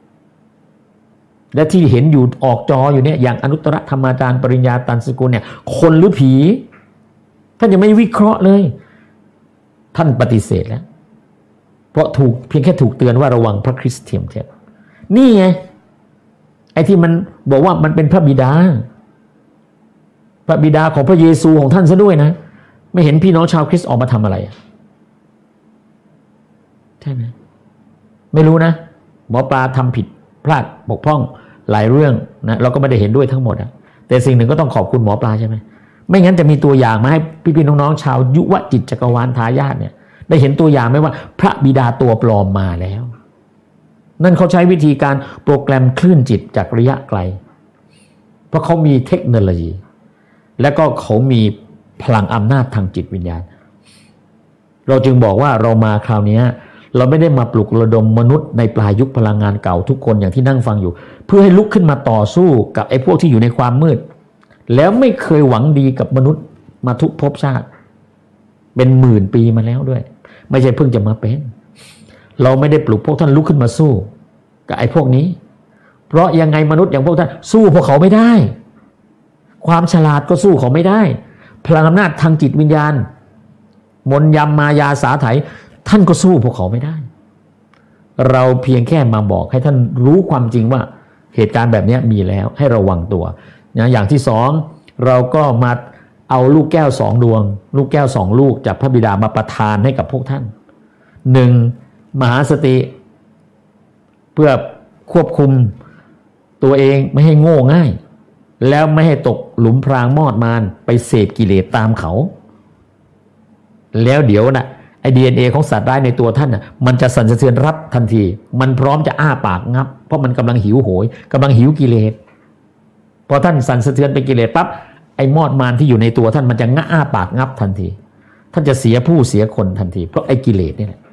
และที่เห็นอยู่ออกจออยู่เนี่ยอย่างอนุตตรธรรมาจารย์ปริญญาตันสกุลเนี่ยคนหรือผีท่านยังไม่วิเคราะห์เลยท่านปฏิเสธแล้วเพราะเพียงแค่ถูกเตือนว่าระวังพระคริสต์เทียมเท็จนี่ไงไอ้ที่มันบอกว่ามันเป็นพระบิดาของพระเยซูของท่านซะด้วยนะไม่เห็นพี่น้องชาวคริสต์ออกมาทำอะไรใช่ไหมไม่รู้นะหมอปลาทำผิดพลาดบกพร่องหลายเรื่องนะเราก็ไม่ได้เห็นด้วยทั้งหมดอะแต่สิ่งหนึ่งก็ต้องขอบคุณหมอปลาใช่ไหมไม่งั้นจะมีตัวอย่างมาให้พี่น้องๆชาวยุวจิตจักรวาลทายาทเนี่ยได้เห็นตัวอย่างไหมว่าพระบิดาตัวปลอมมาแล้วนั่นเขาใช้วิธีการโปรแกรมคลื่นจิตจากระยะไกลเพราะเขามีเทคโนโลยีและก็เขามีพลังอำนาจทางจิตวิญญาณเราจึงบอกว่าเรามาคราวนี้เราไม่ได้มาปลุกระดมมนุษย์ในปลายยุคพลังงานเก่าทุกคนอย่างที่นั่งฟังอยู่เพื่อให้ลุกขึ้นมาต่อสู้กับไอ้พวกที่อยู่ในความมืดแล้วไม่เคยหวังดีกับมนุษย์มาทุกภพชาติเป็นหมื่นปีมาแล้วด้วยไม่ใช่เพิ่งจะมาเป็นเราไม่ได้ปลุกพวกท่านลุกขึ้นมาสู้กับไอ้พวกนี้เพราะยังไงมนุษย์อย่างพวกท่านสู้พวกเขาไม่ได้ความฉลาดก็สู้เขาไม่ได้พลังอำนาจทางจิตวิญญาณมนต์ยำมายาสาไถท่านก็สู้พวกเขาไม่ได้เราเพียงแค่มาบอกให้ท่านรู้ความจริงว่าเหตุการณ์แบบนี้มีแล้วให้ระวังตัวนะอย่างที่สองเราก็มาเอาลูกแก้ว2 ดวงลูกแก้ว2 ลูกจากพระบิดามาประทานให้กับพวกท่าน1มหาสติเพื่อควบคุมตัวเองไม่ให้โง่ง่ายแล้วไม่ให้ตกหลุมพรางมอดมารไปเสพกิเลสตามเขาแล้วเดี๋ยวนะไอ้ DNA ของสัตว์ร้ายในตัวท่านน่ะมันจะสั่นสะเทือนรับทันทีมันพร้อมจะอ้าปากงับเพราะมันกำลังหิวโหยกำลังหิวกิเลสพอท่านสั่นสะเทือนไปกิเลสปั๊บไอ้มอดมารที่อยู่ในตัวท่านมันจะอ้าปากงับทันทีท่านจะเสียผู้เสียคนทันทีเพราะไอ้กิเลสนี่แหละ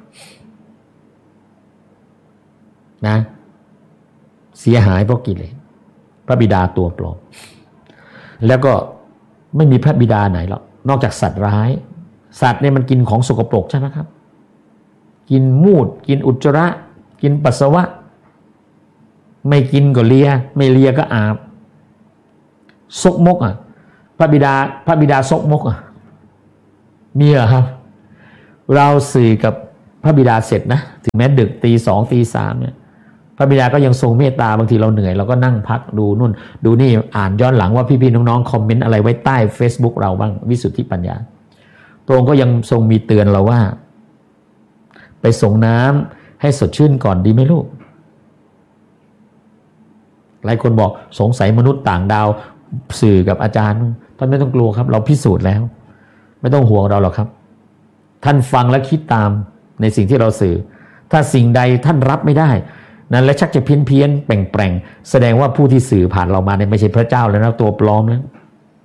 นะเสียหายเพราะกิเลสพระบิดาตัวปลอมแล้วก็ไม่มีพระบิดาไหนหรอกนอกจากสัตว์ร้ายสัตว์เนี่ยมันกินของสกปรกใช่ไหมครับกินมูดกินอุจจาระกินปัสสาวะไม่กินก็เลียไม่เลียก็อาบซกมกพระบิดาซกมกมีเหรอครับเราสื่อกับพระบิดาเสร็จนะถึงแม้ดึกตีสองตีสามเนี่ยพระบิดาก็ยังทรงเมตตาบางทีเราเหนื่อยเราก็นั่งพักดูนู่นดูนี่อ่านย้อนหลังว่าพี่ๆน้องๆคอมเมนต์อะไรไว้ใต้ Facebook เราบ้างวิสุทธิปัญญาพระองค์ก็ยังทรงมีเตือนเราว่าไปส่งน้ำให้สดชื่นก่อนดีไหมลูกหลายคนบอกสงสัยมนุษย์ต่างดาวสื่อกับอาจารย์ท่านไม่ต้องกลัวครับเราพิสูจน์แล้วไม่ต้องห่วงเราหรอกครับท่านฟังและคิดตามในสิ่งที่เราสื่อถ้าสิ่งใดท่านรับไม่ได้นั้นและชักจะเพี้ยนแปลงแสดงว่าผู้ที่สื่อผ่านเรามาเนี่ยไม่ใช่พระเจ้าแล้วนะตัวปลอมแล้ว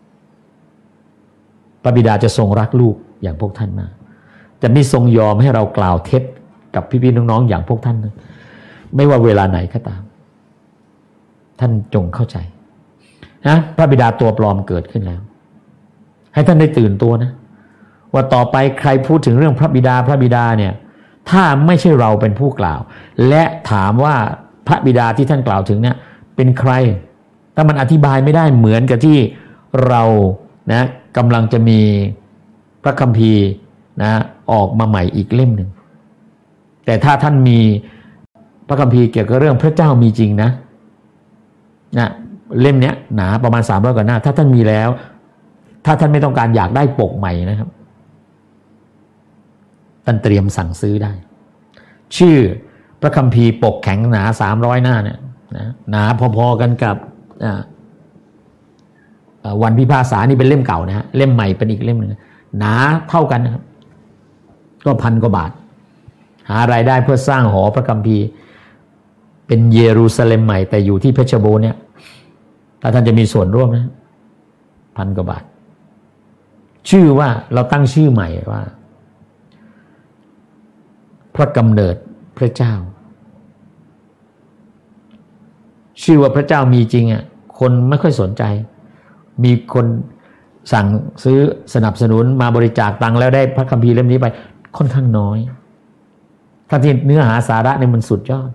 พระบิดาจะทรงรักลูกอย่างพวกท่านมากจะไม่ทรงยอมให้เรากล่าวเท็จกับพี่ๆน้องๆอย่างพวกท่านนะไม่ว่าเวลาไหนก็ตามท่านจงเข้าใจนะพระบิดาตัวปลอมเกิดขึ้นแล้วให้ท่านได้ตื่นตัวนะว่าต่อไปใครพูดถึงเรื่องพระบิดาเนี่ยถ้าไม่ใช่เราเป็นผู้กล่าวและถามว่าพระบิดาที่ท่านกล่าวถึงเนี่ยเป็นใครถ้ามันอธิบายไม่ได้เหมือนกับที่เรานะกำลังจะมีพระคัมภีร์นะออกมาใหม่อีกเล่มหนึ่งแต่ถ้าท่านมีพระคัมภีร์เกี่ยวกับเรื่องพระเจ้ามีจริงนะเล่มนี้หนาประมาณ300 กว่าหน้าถ้าท่านมีแล้วถ้าท่านไม่ต้องการอยากได้ปกใหม่นะครับท่านเตรียมสั่งซื้อได้ชื่อพระคัมภีร์ปกแข็งหนา300 หน้าเนี่ยนะหนาพอๆกันกับวันพิพากษานี่เป็นเล่มเก่านะฮะเล่มใหม่เป็นอีกเล่มนึงหนาเท่ากันนะครับก็1,000 กว่าบาทหารายได้เพื่อสร้างหอพระคัมภีร์เป็นเยรูซาเล็มใหม่แต่อยู่ที่เพชรบูรณ์เนี่ยถ้าท่านจะมีส่วนร่วมนะ1,000 กว่าบาทชื่อว่าเราตั้งชื่อใหม่ว่าพระกำเนิดพระเจ้าชื่อว่าพระเจ้ามีจริงอ่ะคนไม่ค่อยสนใจมีคนสั่งซื้อสนับสนุนมาบริจาคตังค์แล้วได้พระคัมภีร์เล่มนี้ไปค่อนข้างน้อยถ้าที่เนื้อหาสาระเนี่ยมันสุดยอด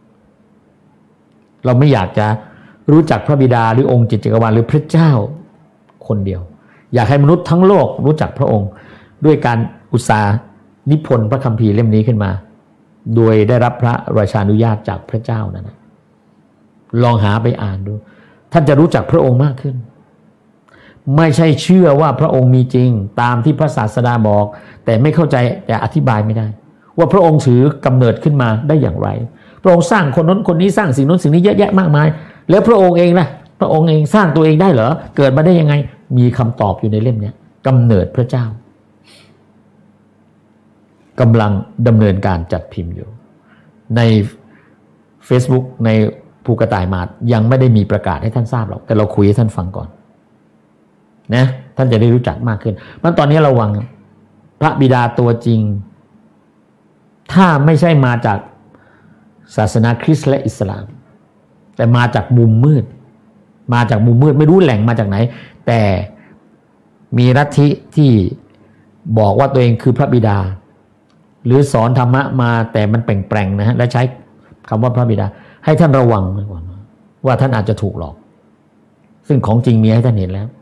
เราไม่อยากจะรู้จักพระบิดาหรือองค์จิตจักรวาลหรือพระเจ้าคนเดียวอยากให้มนุษย์ทั้งโลกรู้จักพระองค์ด้วยการอุตสาห์นิพนธ์พระคัมภีร์เล่มนี้ขึ้นมาโดยได้รับพระราชานุญาตจากพระเจ้านั่นนะลองหาไปอ่านดูท่านจะรู้จักพระองค์มากขึ้นไม่ใช่เชื่อว่าพระองค์มีจริงตามที่พระศาสดาบอกแต่ไม่เข้าใจแต่อธิบายไม่ได้ว่าพระองค์ถือกำเนิดขึ้นมาได้อย่างไรพระองค์สร้างคนนั้นคนนี้สร้างสิ่งนั้นสิ่งนี้เยอะแยะมากมายแล้วพระองค์เองนะพระองค์เองสร้างตัวเองได้เหรอเกิดมาได้ยังไงมีคำตอบอยู่ในเล่มนี้กำเนิดพระเจ้ากำลังดำเนินการจัดพิมพ์อยู่ใน Facebook ในภูกระต่ายมาดยังไม่ได้มีประกาศให้ท่านทราบหรอกแต่เราคุยให้ท่านฟังก่อนนะท่านจะได้รู้จักมากขึ้นเพราะตอนนี้ระวังพระบิดาตัวจริงถ้าไม่ใช่มาจากศาสนาคริสต์และอิสลามแต่มาจากมุมมืดไม่รู้แหล่งมาจากไหนแต่มีลัทธิที่บอกว่าตัวเองคือพระบิดาหรือสอนธรรมะมาแต่มันแปลงๆนะฮะและใช้คำว่าพระบิดาให้ท่านระวังไว้ก่อนว่าท่านอาจจะถูกหลอกซึ่งของจริงมีให้ท่านเห็นแล้ว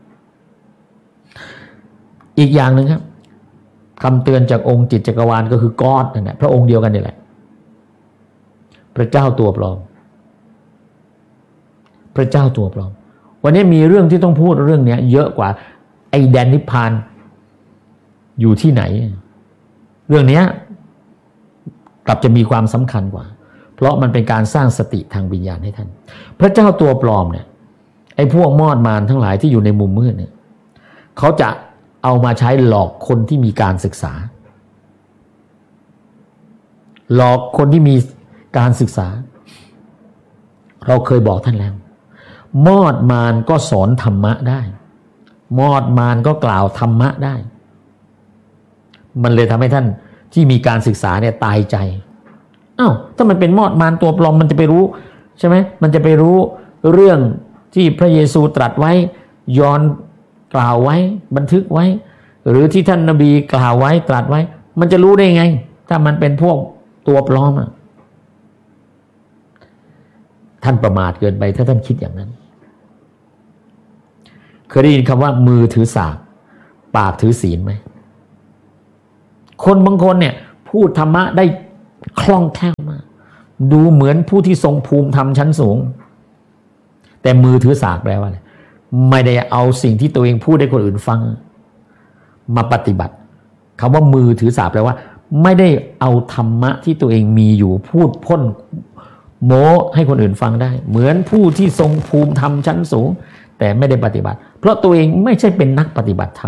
อีกอย่างหนึ่งครับคำเตือนจากองค์จิตจักรวาลก็คือกอดนั่นแหละพระองค์เดียวกันนี่แหละพระเจ้าตัวปลอมพระเจ้าตัวปลอมวันนี้มีเรื่องที่ต้องพูดเรื่องนี้เยอะกว่าไอ้แดนนิพพานอยู่ที่ไหนเรื่องนี้กลับจะมีความสำคัญกว่าเพราะมันเป็นการสร้างสติทางวิญญาณให้ท่านพระเจ้าตัวปลอมเนี่ยไอ้พวกมอดมารทั้งหลายที่อยู่ในมุมมืดเนี่ยเขาจะเอามาใช้หลอกคนที่มีการศึกษาหลอกคนที่มีการศึกษาเราเคยบอกท่านแล้วมอดมารก็สอนธรรมะได้มอดมารก็กล่าวธรรมะได้มันเลยทำให้ท่านที่มีการศึกษาเนี่ยตายใจถ้ามันเป็นมอดมารตัวปลอมมันจะไปรู้ใช่ไหมมันจะไปรู้เรื่องที่พระเยซูตรัสไว้ย้อนกล่าวไว้บันทึกไว้หรือที่ท่านนบีกล่าวไว้ตรัสไว้มันจะรู้ได้ไงถ้ามันเป็นพวกตัวปลอมท่านประมาทเกินไปถ้าท่านคิดอย่างนั้นเคยได้ยินคำว่ามือถือสากปากถือศีลไหมคนบางคนเนี่ยพูดธรรมะได้คล่องแคล่วมากดูเหมือนผู้ที่ทรงภูมิธรรมชั้นสูงแต่มือถือสากแปลว่าอะไรไม่ได้เอาสิ่งที่ตัวเองพูดให้คนอื่นฟังมาปฏิบัติคำว่ามือถือสากแปลว่าไม่ได้เอาธรรมะที่ตัวเองมีอยู่พูดพ่นโม้ให้คนอื่นฟังได้เหมือนผู้ที่ทรงภูมิธรรมชั้นสูงแต่ไม่ได้ปฏิบัติเพราะตัวเองไม่ใช่เป็นนักปฏิบัติธรรม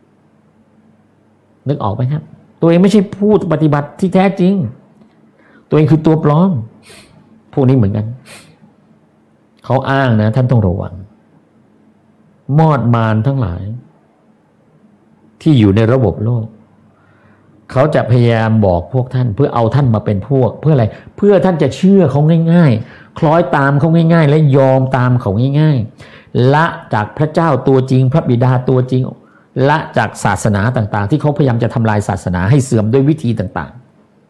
นึกออกไหมครับตัวเองไม่ใช่ผู้ปฏิบัติที่แท้จริงตัวเองคือตัวปลอมพวกนี้เหมือนกันเขาอ้างนะท่านต้องระวังมอดมารทั้งหลายที่อยู่ในระบบโลกเขาจะพยายามบอกพวกท่านเพื่อเอาท่านมาเป็นพวกเพื่ออะไรเพื่อท่านจะเชื่อเขาง่ายๆคล้อยตามเขาง่ายๆและยอมตามเขาง่ายๆละจากพระเจ้าตัวจริงพระบิดาตัวจริงละจากศาสนาต่างๆที่เขาพยายามจะทำลายศาสนาให้เสื่อมด้วยวิธีต่าง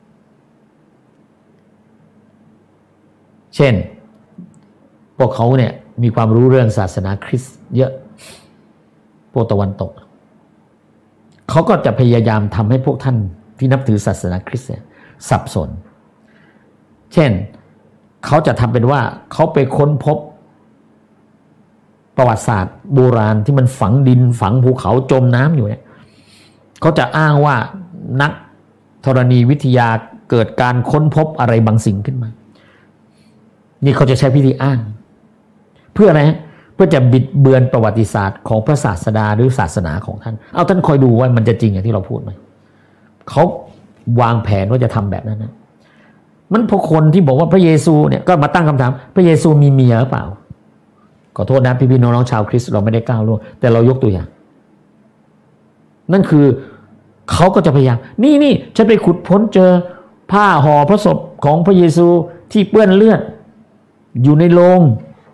ๆเช่นพวกเขาเนี่ยมีความรู้เรื่องศาสนาคริสต์เยอะพวกตะวันตกเขาก็จะพยายามทำให้พวกท่านที่นับถือศาสนาคริสต์สับสนเช่นเขาจะทำเป็นว่าเขาไปค้นพบประวัติศาสตร์โบราณที่มันฝังดินฝังภูเขาจมน้ำอยู่เนี่ยเขาจะอ้างว่านักธรณีวิทยาเกิดการค้นพบอะไรบางสิ่งขึ้นมานี่เขาจะใช้พิธีอ้างเพื่ออะไรเพื่อจะบิดเบือนประวัติศาสตร์ของพระศาสดาหรือศาสนาของท่านเอาท่านคอยดูว่ามันจะจริงอย่างที่เราพูดไหมเขาวางแผนว่าจะทำแบบนั้นนะมันพอคนที่บอกว่าพระเยซูเนี่ยก็มาตั้งคำถามพระเยซูมีเมียหรือเปล่าขอโทษนะพี่น้องชาวคริสต์เราไม่ได้ก้าวล่วงแต่เรายกตัวอย่างนั่นคือเขาก็จะพยายามนี่ฉันไปขุดพ้นเจอผ้าห่อพระศพของพระเยซูที่เปื้อนเลือดอยู่ในโลง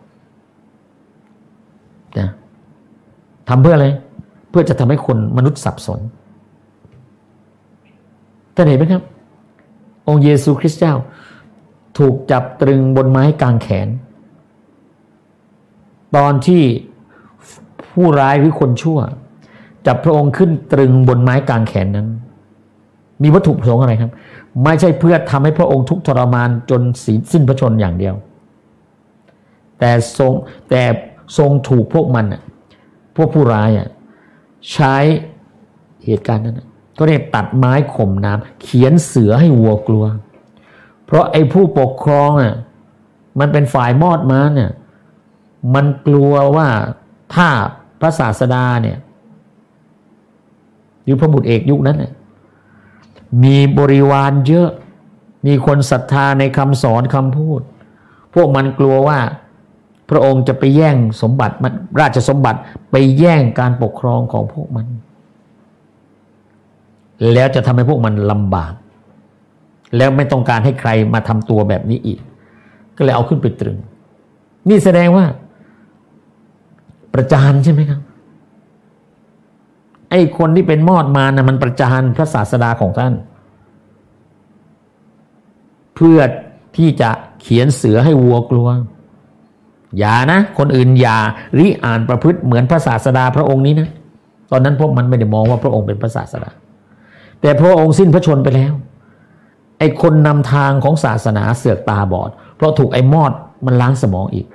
นะทำเพื่ออะไรเพื่อจะทำให้คนมนุษย์สับสนท่านเห็นไหมครับองค์เยซูคริสต์เจ้าถูกจับตรึงบนไม้กางแขนตอนที่ผู้ร้ายหรือคนชั่วจับพระองค์ขึ้นตรึงบนไม้กางแขนนั้นมีวัตถุประสงค์อะไรครับไม่ใช่เพื่อทำให้พระองค์ทุกข์ทรมานจนสิ้นพระชนม์อย่างเดียวแต่ทรงถูกพวกมันพวกผู้ร้ายใช้เหตุการณ์นั้นก็ได้ตัดไม้ข่มน้ำเขียนเสือให้วัวกลัวเพราะไอ้ผู้ปกครองมันเป็นฝ่ายมอดมารเนี่ยมันกลัวว่าถ้าพระศาสดาเนี่ยหรือพระบุตรเอกยุคนั้นมีบริวารเยอะมีคนศรัทธาในคำสอนคำพูดพวกมันกลัวว่าพระองค์จะไปแย่งสมบัติราชสมบัติไปแย่งการปกครองของพวกมันแล้วจะทำให้พวกมันลำบากแล้วไม่ต้องการให้ใครมาทำตัวแบบนี้อีกก็เลยเอาขึ้นไปตรึงนี่แสดงว่าประจานใช่ไหมครับไอ้คนที่เป็นมอดมารมันประจานพระศาสดาของท่านเพื่อที่จะเขียนเสือให้วัวกลัวอย่านะคนอื่นอย่าริอ่านประพฤติเหมือนพระศาสดาพระองค์นี้นะตอนนั้นพวกมันไม่ได้มองว่าพระองค์เป็นพระศาสดาแต่พระองค์สิ้นพระชนม์ไปแล้วไอ้คนนำทางของศาสนาเสือกตาบอดเพราะถูกไอ้มอดมันล้างสมองอีก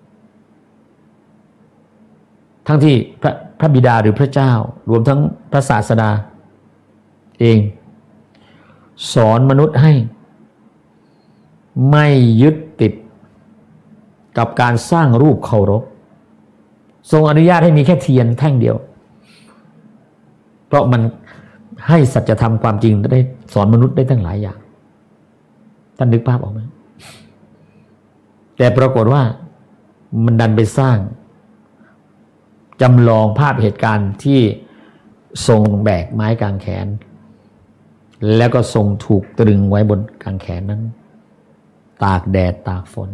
ทั้งที่พระบิดาหรือพระเจ้ารวมทั้งพระศาสดาเองสอนมนุษย์ให้ไม่ยึดติดกับการสร้างรูปเคารพทรงอนุญาตให้มีแค่เทียนแท่งเดียวเพราะมันให้สัจธรรมความจริงได้สอนมนุษย์ได้ทั้งหลายอย่างท่านนึกภาพออกไหมแต่ปรากฏว่ามันดันไปสร้างจำลองภาพเหตุการณ์ที่ทรงแบกไม้กางแขนแล้วก็ทรงถูกตรึงไว้บนกางแขนนั้นตากแดดตากฝน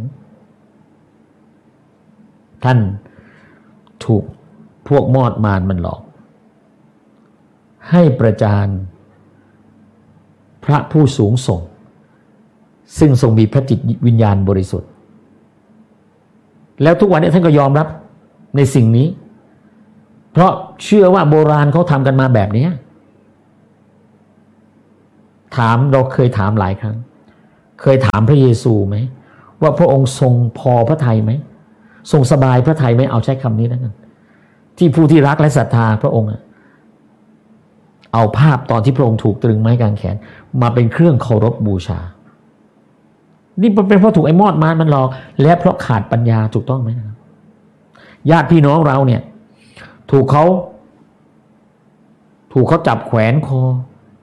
ท่านถูกพวกมอดมารมันหลอกให้ประจานพระผู้สูงส่งซึ่งทรงมีพระจิตวิญญาณบริสุทธิ์แล้วทุกวันนี้ท่านก็ยอมรับในสิ่งนี้เพราะเชื่อว่าโบราณเขาทำกันมาแบบนี้เราเคยถามหลายครั้งเคยถามพระเยซูไหมว่าพระองค์ทรงพอพระทัยไหมทรงสบายพระทัยไหมเอาใช้คำนี้แล้วกันที่ผู้ที่รักและศรัทธาพระองค์เอาภาพตอนที่พระองค์ถูกตรึงไม้กางแขนมาเป็นเครื่องเคารพบูชานี่เป็นเพราะถูกไอ้มอดมารมันหลอกและเพราะขาดปัญญาถูกต้องไหมนะครับญาติพี่น้องเราเนี่ยถูกเขาจับแขวนคอ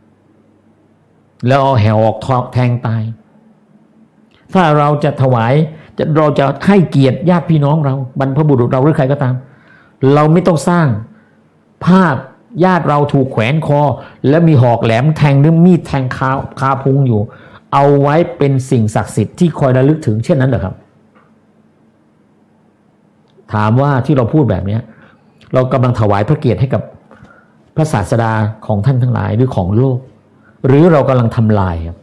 แล้วเอาแหวออกแทงตายถ้าเราจะถวายเราจะให้เกียรติญาติพี่น้องเราบรรพบุรุษเราหรือใครก็ตามเราไม่ต้องสร้างภาพญาติเราถูกแขวนคอและมีหอกแหลมแทงหรือมีดแทงคาพุงอยู่เอาไว้เป็นสิ่งศักดิ์สิทธิ์ที่คอยระลึกถึงเช่นนั้นเหรอครับถามว่าที่เราพูดแบบนี้เรากำลังถวายพระเกียรติให้กับพระศาสดาของท่านทั้งหลายหรือของโลกหรือเรากำลังทำลายครับ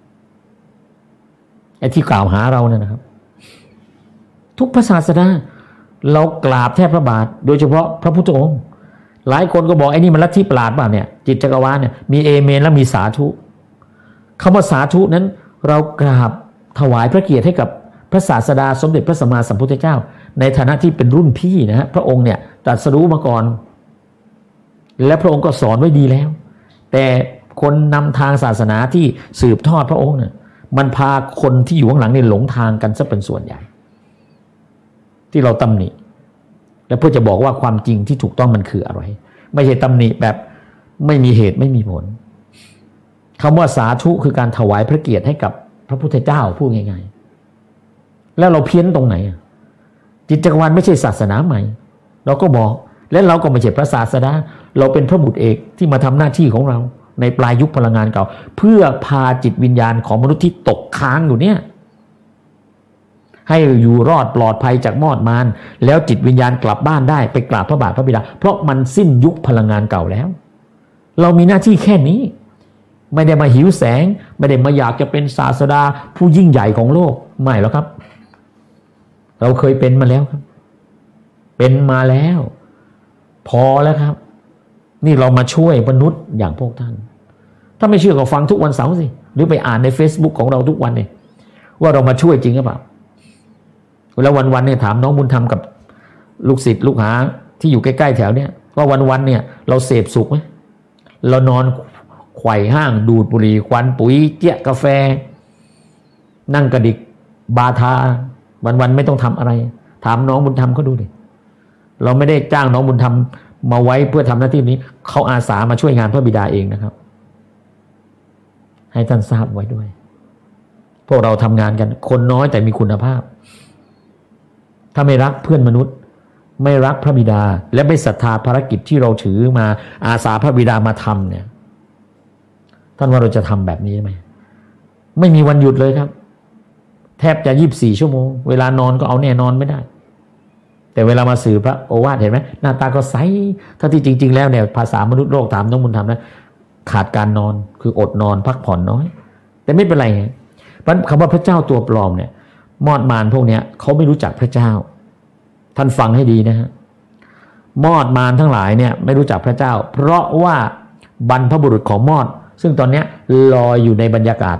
ไอ้ที่กล่าวหาเราเนี่ยนะครับทุกพระศาสดาเรากราบแทบพระบาทโดยเฉพาะพระพุทธองค์หลายคนก็บอกไอ้นี่มันลัทธิประหลาดป่ะเนี่ยจิตจักรวาลเนี่ยมีเอเมนและมีสาธุคำว่าสาธุนั้นเรากราบถวายพระเกียรติให้กับพระศาสดาสมเด็จพระสัมมาสัมพุทธเจ้าในฐานะที่เป็นรุ่นพี่นะฮะพระองค์เนี่ยตรัสรู้มาก่อนและพระองค์ก็สอนไว้ดีแล้วแต่คนนำทางศาสนาที่สืบทอดพระองค์เนี่ยมันพาคนที่อยู่ข้างหลังเนี่ยหลงทางกันซะเป็นส่วนใหญ่ที่เราตำหนิและเพื่อจะบอกว่าความจริงที่ถูกต้องมันคืออะไรไม่ใช่ตำหนิแบบไม่มีเหตุไม่มีผลคำว่าสาธุคือการถวายพระเกียรติให้กับพระพุทธเจ้าพูดง่ายๆแล้วเราเพี้ยนตรงไหนจิตจักรวาลไม่ใช่ศาสนาใหม่เราก็บอกและเราก็ไม่ใช่พระศาสดาเราเป็นพระบุตรเอกที่มาทำหน้าที่ของเราในปลายยุคพลังงานเก่าเพื่อพาจิตวิญญาณของมนุษย์ที่ตกค้างอยู่เนี่ยให้อยู่รอดปลอดภัยจากมอดมารแล้วจิตวิญญาณกลับบ้านได้ไปกราบพระบาทพระบิดาเพราะมันสิ้นยุคพลังงานเก่าแล้วเรามีหน้าที่แค่นี้ไม่ได้มาหิวแสงไม่ได้มาอยากจะเป็นศาสดาผู้ยิ่งใหญ่ของโลกไม่หรอกครับเราเคยเป็นมาแล้วครับเป็นมาแล้วพอแล้วครับนี่เรามาช่วยมนุษย์อย่างพวกท่านถ้าไม่เชื่อก็ฟังทุกวันเสาร์สิหรือไปอ่านใน Facebook ของเราทุกวันเนี่ยว่าเรามาช่วยจริงหรือเปล่าแล้ววันๆเนี่ยถามน้องบุญธรรมกับลูกศิษย์ลูกหาที่อยู่ใกล้ๆแถวเนี่ยว่าวันๆเนี่ยเราเสพสุขไหมเรานอนไขว่ห้างดูดบุหรี่ควันปุ๋ยเจี๊ยกาแฟนั่งกระดิกบาทาวันๆไม่ต้องทำอะไรถามน้องบุญธรรมเขาดูดิเราไม่ได้จ้างน้องบุญธรรมมาไว้เพื่อทำหน้าที่นี้เขาอาสามาช่วยงานพระบิดาเองนะครับให้ท่านทราบไว้ด้วยพวกเราทำงานกันคนน้อยแต่มีคุณภาพถ้าไม่รักเพื่อนมนุษย์ไม่รักพระบิดาและไม่ศรัทธาภารกิจที่เราถือมาอาสาพระบิดามาทำเนี่ยท่านว่าเราจะทำแบบนี้ไหมไม่มีวันหยุดเลยครับแทบจะ24 ชั่วโมงเวลานอนก็เอาแน่นอนไม่ได้แต่เวลามาสื่อพระโอวาทเห็นไหมหน้าตาก็ใสถ้าที่จริงๆแล้วเนี่ยภาษามนุษย์โลกถามน้องบุญธรรมนะขาดการนอนคืออดนอนพักผ่อนน้อยแต่ไม่เป็นไรไงเพราะคำว่าพระเจ้าตัวปลอมเนี่ยมอดมารพวกเนี้ยเขาไม่รู้จักพระเจ้าท่านฟังให้ดีนะฮะมอดมารทั้งหลายเนี่ยไม่รู้จักพระเจ้าเพราะว่าบรรพบุรุษของมอดซึ่งตอนนี้ลอยอยู่ในบรรยากาศ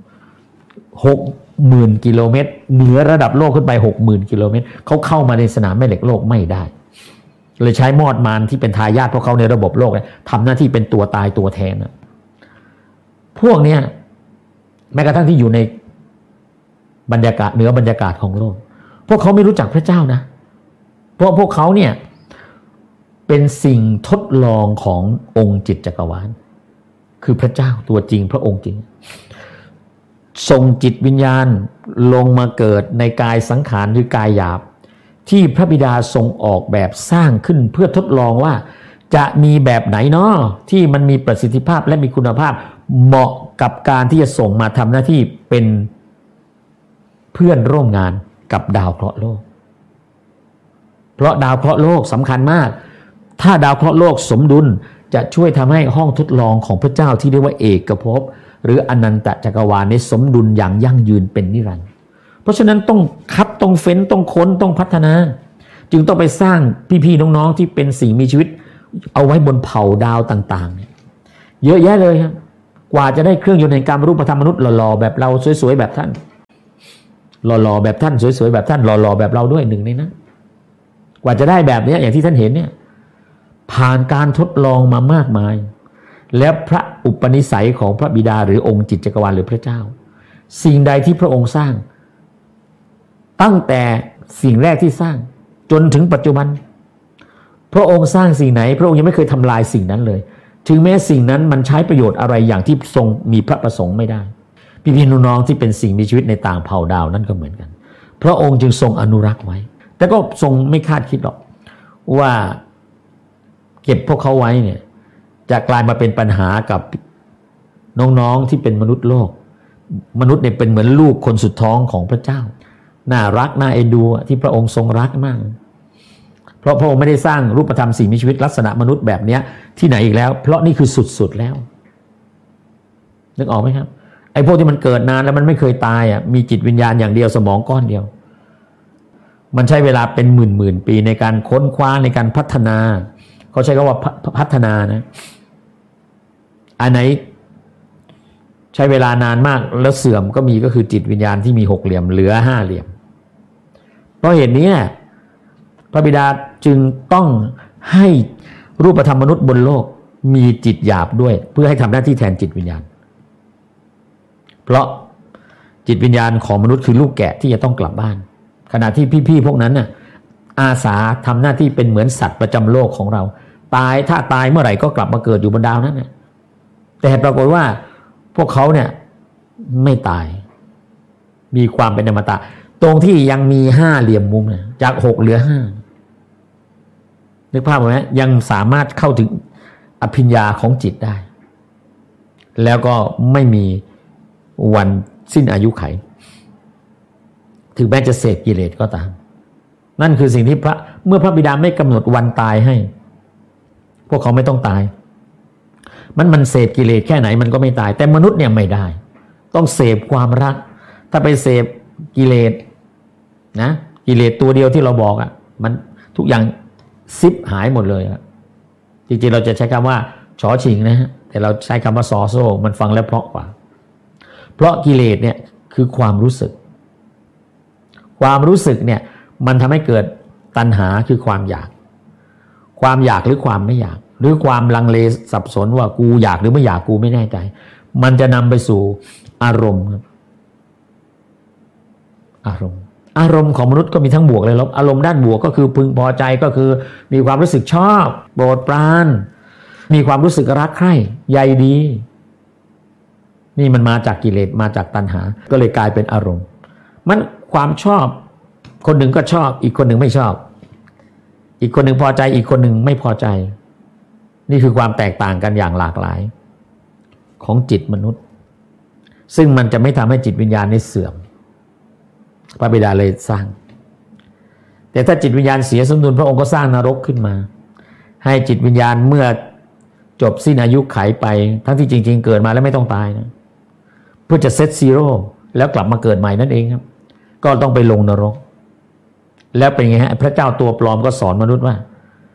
60,000 กิโลเมตรเหนือระดับโลกขึ้นไป 60,000 กิโลเมตรเขาเข้ามาในสนามแม่เหล็กโลกไม่ได้เลยใช้มอดมารที่เป็นทายาทพวกเขาในระบบโลกเนี่ยทำหน้าที่เป็นตัวตายตัวแทนนะพวกเนี้ยแม้กระทั่งที่อยู่ในบรรยากาศเหนือบรรยากาศของโลกพวกเขาไม่รู้จักพระเจ้านะเพราะพวกเขาเนี่ยเป็นสิ่งทดลองขององค์จิตจักรวาลคือพระเจ้าตัวจริงพระองค์จริงส่งจิตวิญญาณลงมาเกิดในกายสังขารหรือกายหยาบที่พระบิดาทรงออกแบบสร้างขึ้นเพื่อทดลองว่าจะมีแบบไหนเนาะที่มันมีประสิทธิภาพและมีคุณภาพเหมาะกับการที่จะส่งมาทำหน้าที่เป็นเพื่อนร่วมงานกับดาวเคราะห์โลกเพราะดาวเคราะห์โลกสำคัญมากถ้าดาวเคราะห์โลกสมดุลจะช่วยทำให้ห้องทดลองของพระเจ้าที่เรียกว่าเอกภพหรืออนันตจักรวาลในสมดุลอย่างยั่งยืนเป็นนิรันดร์เพราะฉะนั้นต้องคัดต้องเฟ้นต้องค้นต้องพัฒนาจึงต้องไปสร้างพี่ๆน้องๆที่เป็นสิ่งมีชีวิตเอาไว้บนเผ่าดาวต่างๆเยอะแยะเลยครับกว่าจะได้เครื่องยนต์แห่งการรูปธรรมมนุษย์หล่อๆแบบเราสวยๆแบบท่านหล่อๆแบบท่านสวยๆแบบท่านหล่อๆแบบเราด้วยหนึ่งในนั้นกว่าจะได้แบบนี้อย่างที่ท่านเห็นเนี่ยผ่านการทดลองมามากมายและพระอุปนิสัยของพระบิดาหรือองค์จิตจักรวาลหรือพระเจ้าสิ่งใดที่พระองค์สร้างตั้งแต่สิ่งแรกที่สร้างจนถึงปัจจุบันพระองค์สร้างสิ่งไหนพระองค์ยังไม่เคยทำลายสิ่งนั้นเลยถึงแม้สิ่งนั้นมันใช้ประโยชน์อะไรอย่างที่ทรงมีพระประสงค์ไม่ได้พี่น้องที่เป็นสิ่งมีชีวิตในต่างเผ่าดาวนั่นก็เหมือนกันพระองค์จึงทรงอนุรักษ์ไว้แต่ก็ทรงไม่คาดคิดหรอกว่าเก็บพวกเขาไว้เนี่ยจะกลายมาเป็นปัญหากับน้องๆที่เป็นมนุษย์โลกมนุษย์เนี่ยเป็นเหมือนลูกคนสุดท้องของพระเจ้าน่ารักน่าเอ็นดูที่พระองค์ทรงรักมากเพราะพระองค์ไม่ได้สร้างรูปธรรมสิ่งมีชีวิตลักษณะมนุษย์แบบนี้ที่ไหนอีกแล้วเพราะนี่คือสุดๆแล้วนึกออกไหมครับไอ้พวกที่มันเกิดนานแล้วมันไม่เคยตายมีจิตวิญญาณอย่างเดียวสมองก้อนเดียวมันใช้เวลาเป็นหมื่นปีในการค้นคว้าในการพัฒนาเขาใช้คำว่าพัฒนานะอันไหนใช้เวลานานมากแล้วเสื่อมก็มีก็คือจิตวิญญาณที่มี6เหลี่ยมเหลือ5เหลี่ยมเพราะเหตุนี้พระบิดาจึงต้องให้รูปธรรมมนุษย์บนโลกมีจิตหยาบด้วยเพื่อให้ทำหน้าที่แทนจิตวิญญาณเพราะจิตวิญญาณของมนุษย์คือลูกแกะที่จะต้องกลับบ้านขณะที่พี่ๆพวกนั้นน่ะอาสาทำหน้าที่เป็นเหมือนสัตว์ประจำโลกของเราถ้าตายเมื่อไหร่ก็กลับมาเกิดอยู่บนดาวนั้นน่ะแต่ปรากฏว่าพวกเขาเนี่ยไม่ตายมีความเป็นอมตะตรงที่ยังมี5เหลี่ยมมุมเนี่ยจาก6เหลือ5นึกภาพไหมยังสามารถเข้าถึงอภิญญาของจิตได้แล้วก็ไม่มีวันสิ้นอายุไขถึงแม้จะเสพกิเลสก็ตามนั่นคือสิ่งที่เมื่อพระบิดาไม่กำหนดวันตายให้พวกเขาไม่ต้องตายมันเสพกิเลสแค่ไหนมันก็ไม่ตายแต่มนุษย์เนี่ยไม่ได้ต้องเสพความรักถ้าไปเสพกิเลสนะกิเลสตัวเดียวที่เราบอกมันทุกอย่างซิปหายหมดเลยจริงๆเราจะใช้คำว่าฉอฉิงนะฮะแต่เราใช้คำว่าซอโซ่มันฟังแล้วเพราะกว่าเพราะกิเลสเนี่ยคือความรู้สึกเนี่ยมันทำให้เกิดตัณหาคือความอยากหรือความไม่อยากหรือความลังเลสับสนว่ากูอยากหรือไม่อยากกูไม่แน่ใจมันจะนำไปสู่อารมณ์ครับอารมณ์ของมนุษย์ก็มีทั้งบวกและลบอารมณ์ด้านบวกก็คือพึงพอใจก็คือมีความรู้สึกชอบโปรดปรานมีความรู้สึกรักใคร่ใยดีนี่มันมาจากกิเลสมาจากตัณหาก็เลยกลายเป็นอารมณ์มันความชอบคนหนึ่งก็ชอบอีกคนหนึ่งไม่ชอบอีกคนหนึ่งพอใจอีกคนหนึ่งไม่พอใจนี่คือความแตกต่างกันอย่างหลากหลายของจิตมนุษย์ซึ่งมันจะไม่ทำให้จิตวิญญาณนี้เสื่อมพระบิดาเลยสร้างแต่ถ้าจิตวิญญาณเสียสมดุลพระองค์ก็สร้างนรกขึ้นมาให้จิตวิญญาณเมื่อจบสิ้นอายุไขไปทั้งที่จริงๆเกิดมาแล้วไม่ต้องตายนะเพื่อจะเซตซีโร่แล้วกลับมาเกิดใหม่นั่นเองครับก็ต้องไปลงนรกแล้วเป็นไงฮะพระเจ้าตัวปลอมก็สอนมนุษย์ว่า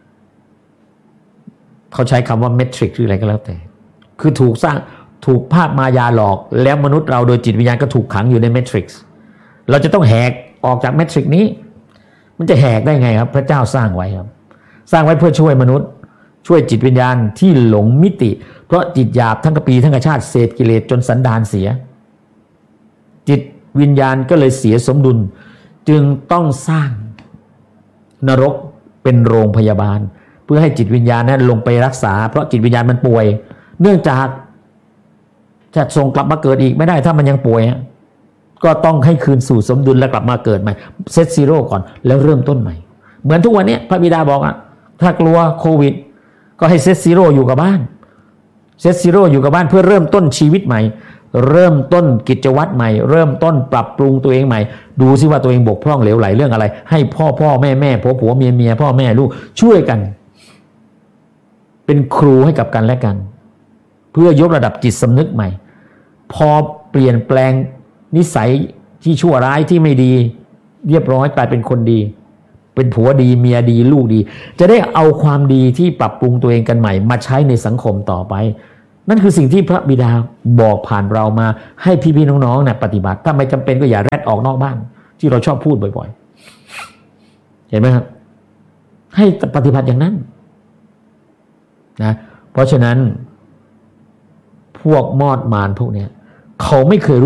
เขาใช้คำว่าเมทริกหรืออะไรก็แล้วแต่คือถูกภาพมายาหลอกแล้วมนุษย์เราโดยจิตวิญญาณก็ถูกขังอยู่ในเมทริกซ์เราจะต้องแหกออกจากเมทริกซ์นี้มันจะแหกได้ไงครับพระเจ้าสร้างไว้ครับสร้างไว้เพื่อช่วยมนุษย์ช่วยจิตวิญญาณที่หลงมิติเพราะจิตหยาบทั้งกปีทั้งกชาติเสพกิเลสจนสันดานเสียจิตวิญญาณก็เลยเสียสมดุลจึงต้องสร้างนรกเป็นโรงพยาบาลเพื่อให้จิตวิญญาณนั้นลงไปรักษาเพราะจิตวิญญาณมันป่วยเนื่องจากจะส่งกลับมาเกิดอีกไม่ได้ถ้ามันยังป่วยก็ต้องให้คืนสู่สมดุลแล้วกลับมาเกิดใหม่เซตซีโร่ก่อนแล้วเริ่มต้นใหม่เหมือนทุกวันนี้พระบิดาบอกถ้ากลัวโควิดก็ให้เซตซีโร่อยู่กับบ้านเซตซีโร่อยู่กับบ้านเพื่อเริ่มต้นชีวิตใหม่เริ่มต้นกิจวัตรใหม่เริ่มต้นปรับปรุงตัวเองใหม่ดูซิว่าตัวเองบกพร่องเหลวไหลเรื่องอะไรให้พ่อแม่ผัวเมียพ่อแม่ลูกช่วยกันเป็นครูให้กับกันและกันเพื่อยกระดับจิตสำนึกใหม่พอเปลี่ยนแปลงนิสัยที่ชั่วร้ายที่ไม่ดีเรียบร้อยกลายเป็นคนดีเป็นผัวดีเมียดีลูกดีจะได้เอาความดีที่ปรับปรุงตัวเองกันใหม่มาใช้ในสังคมต่อไปนั่นคือสิ่งที่พระบิดาบอกผ่านเรามาให้พี่ๆน้องๆเนี่ยปฏิบัติถ้าไม่จำเป็นก็อย่าแรดออกนอกบ้านที่เราชอบพูดบ่อยๆเห็นไหมครับให้ปฏิบัติอย่างนั้นนะเพราะฉะนั้นพวกมอดมารพวกเนี้ยเขาไม่เคย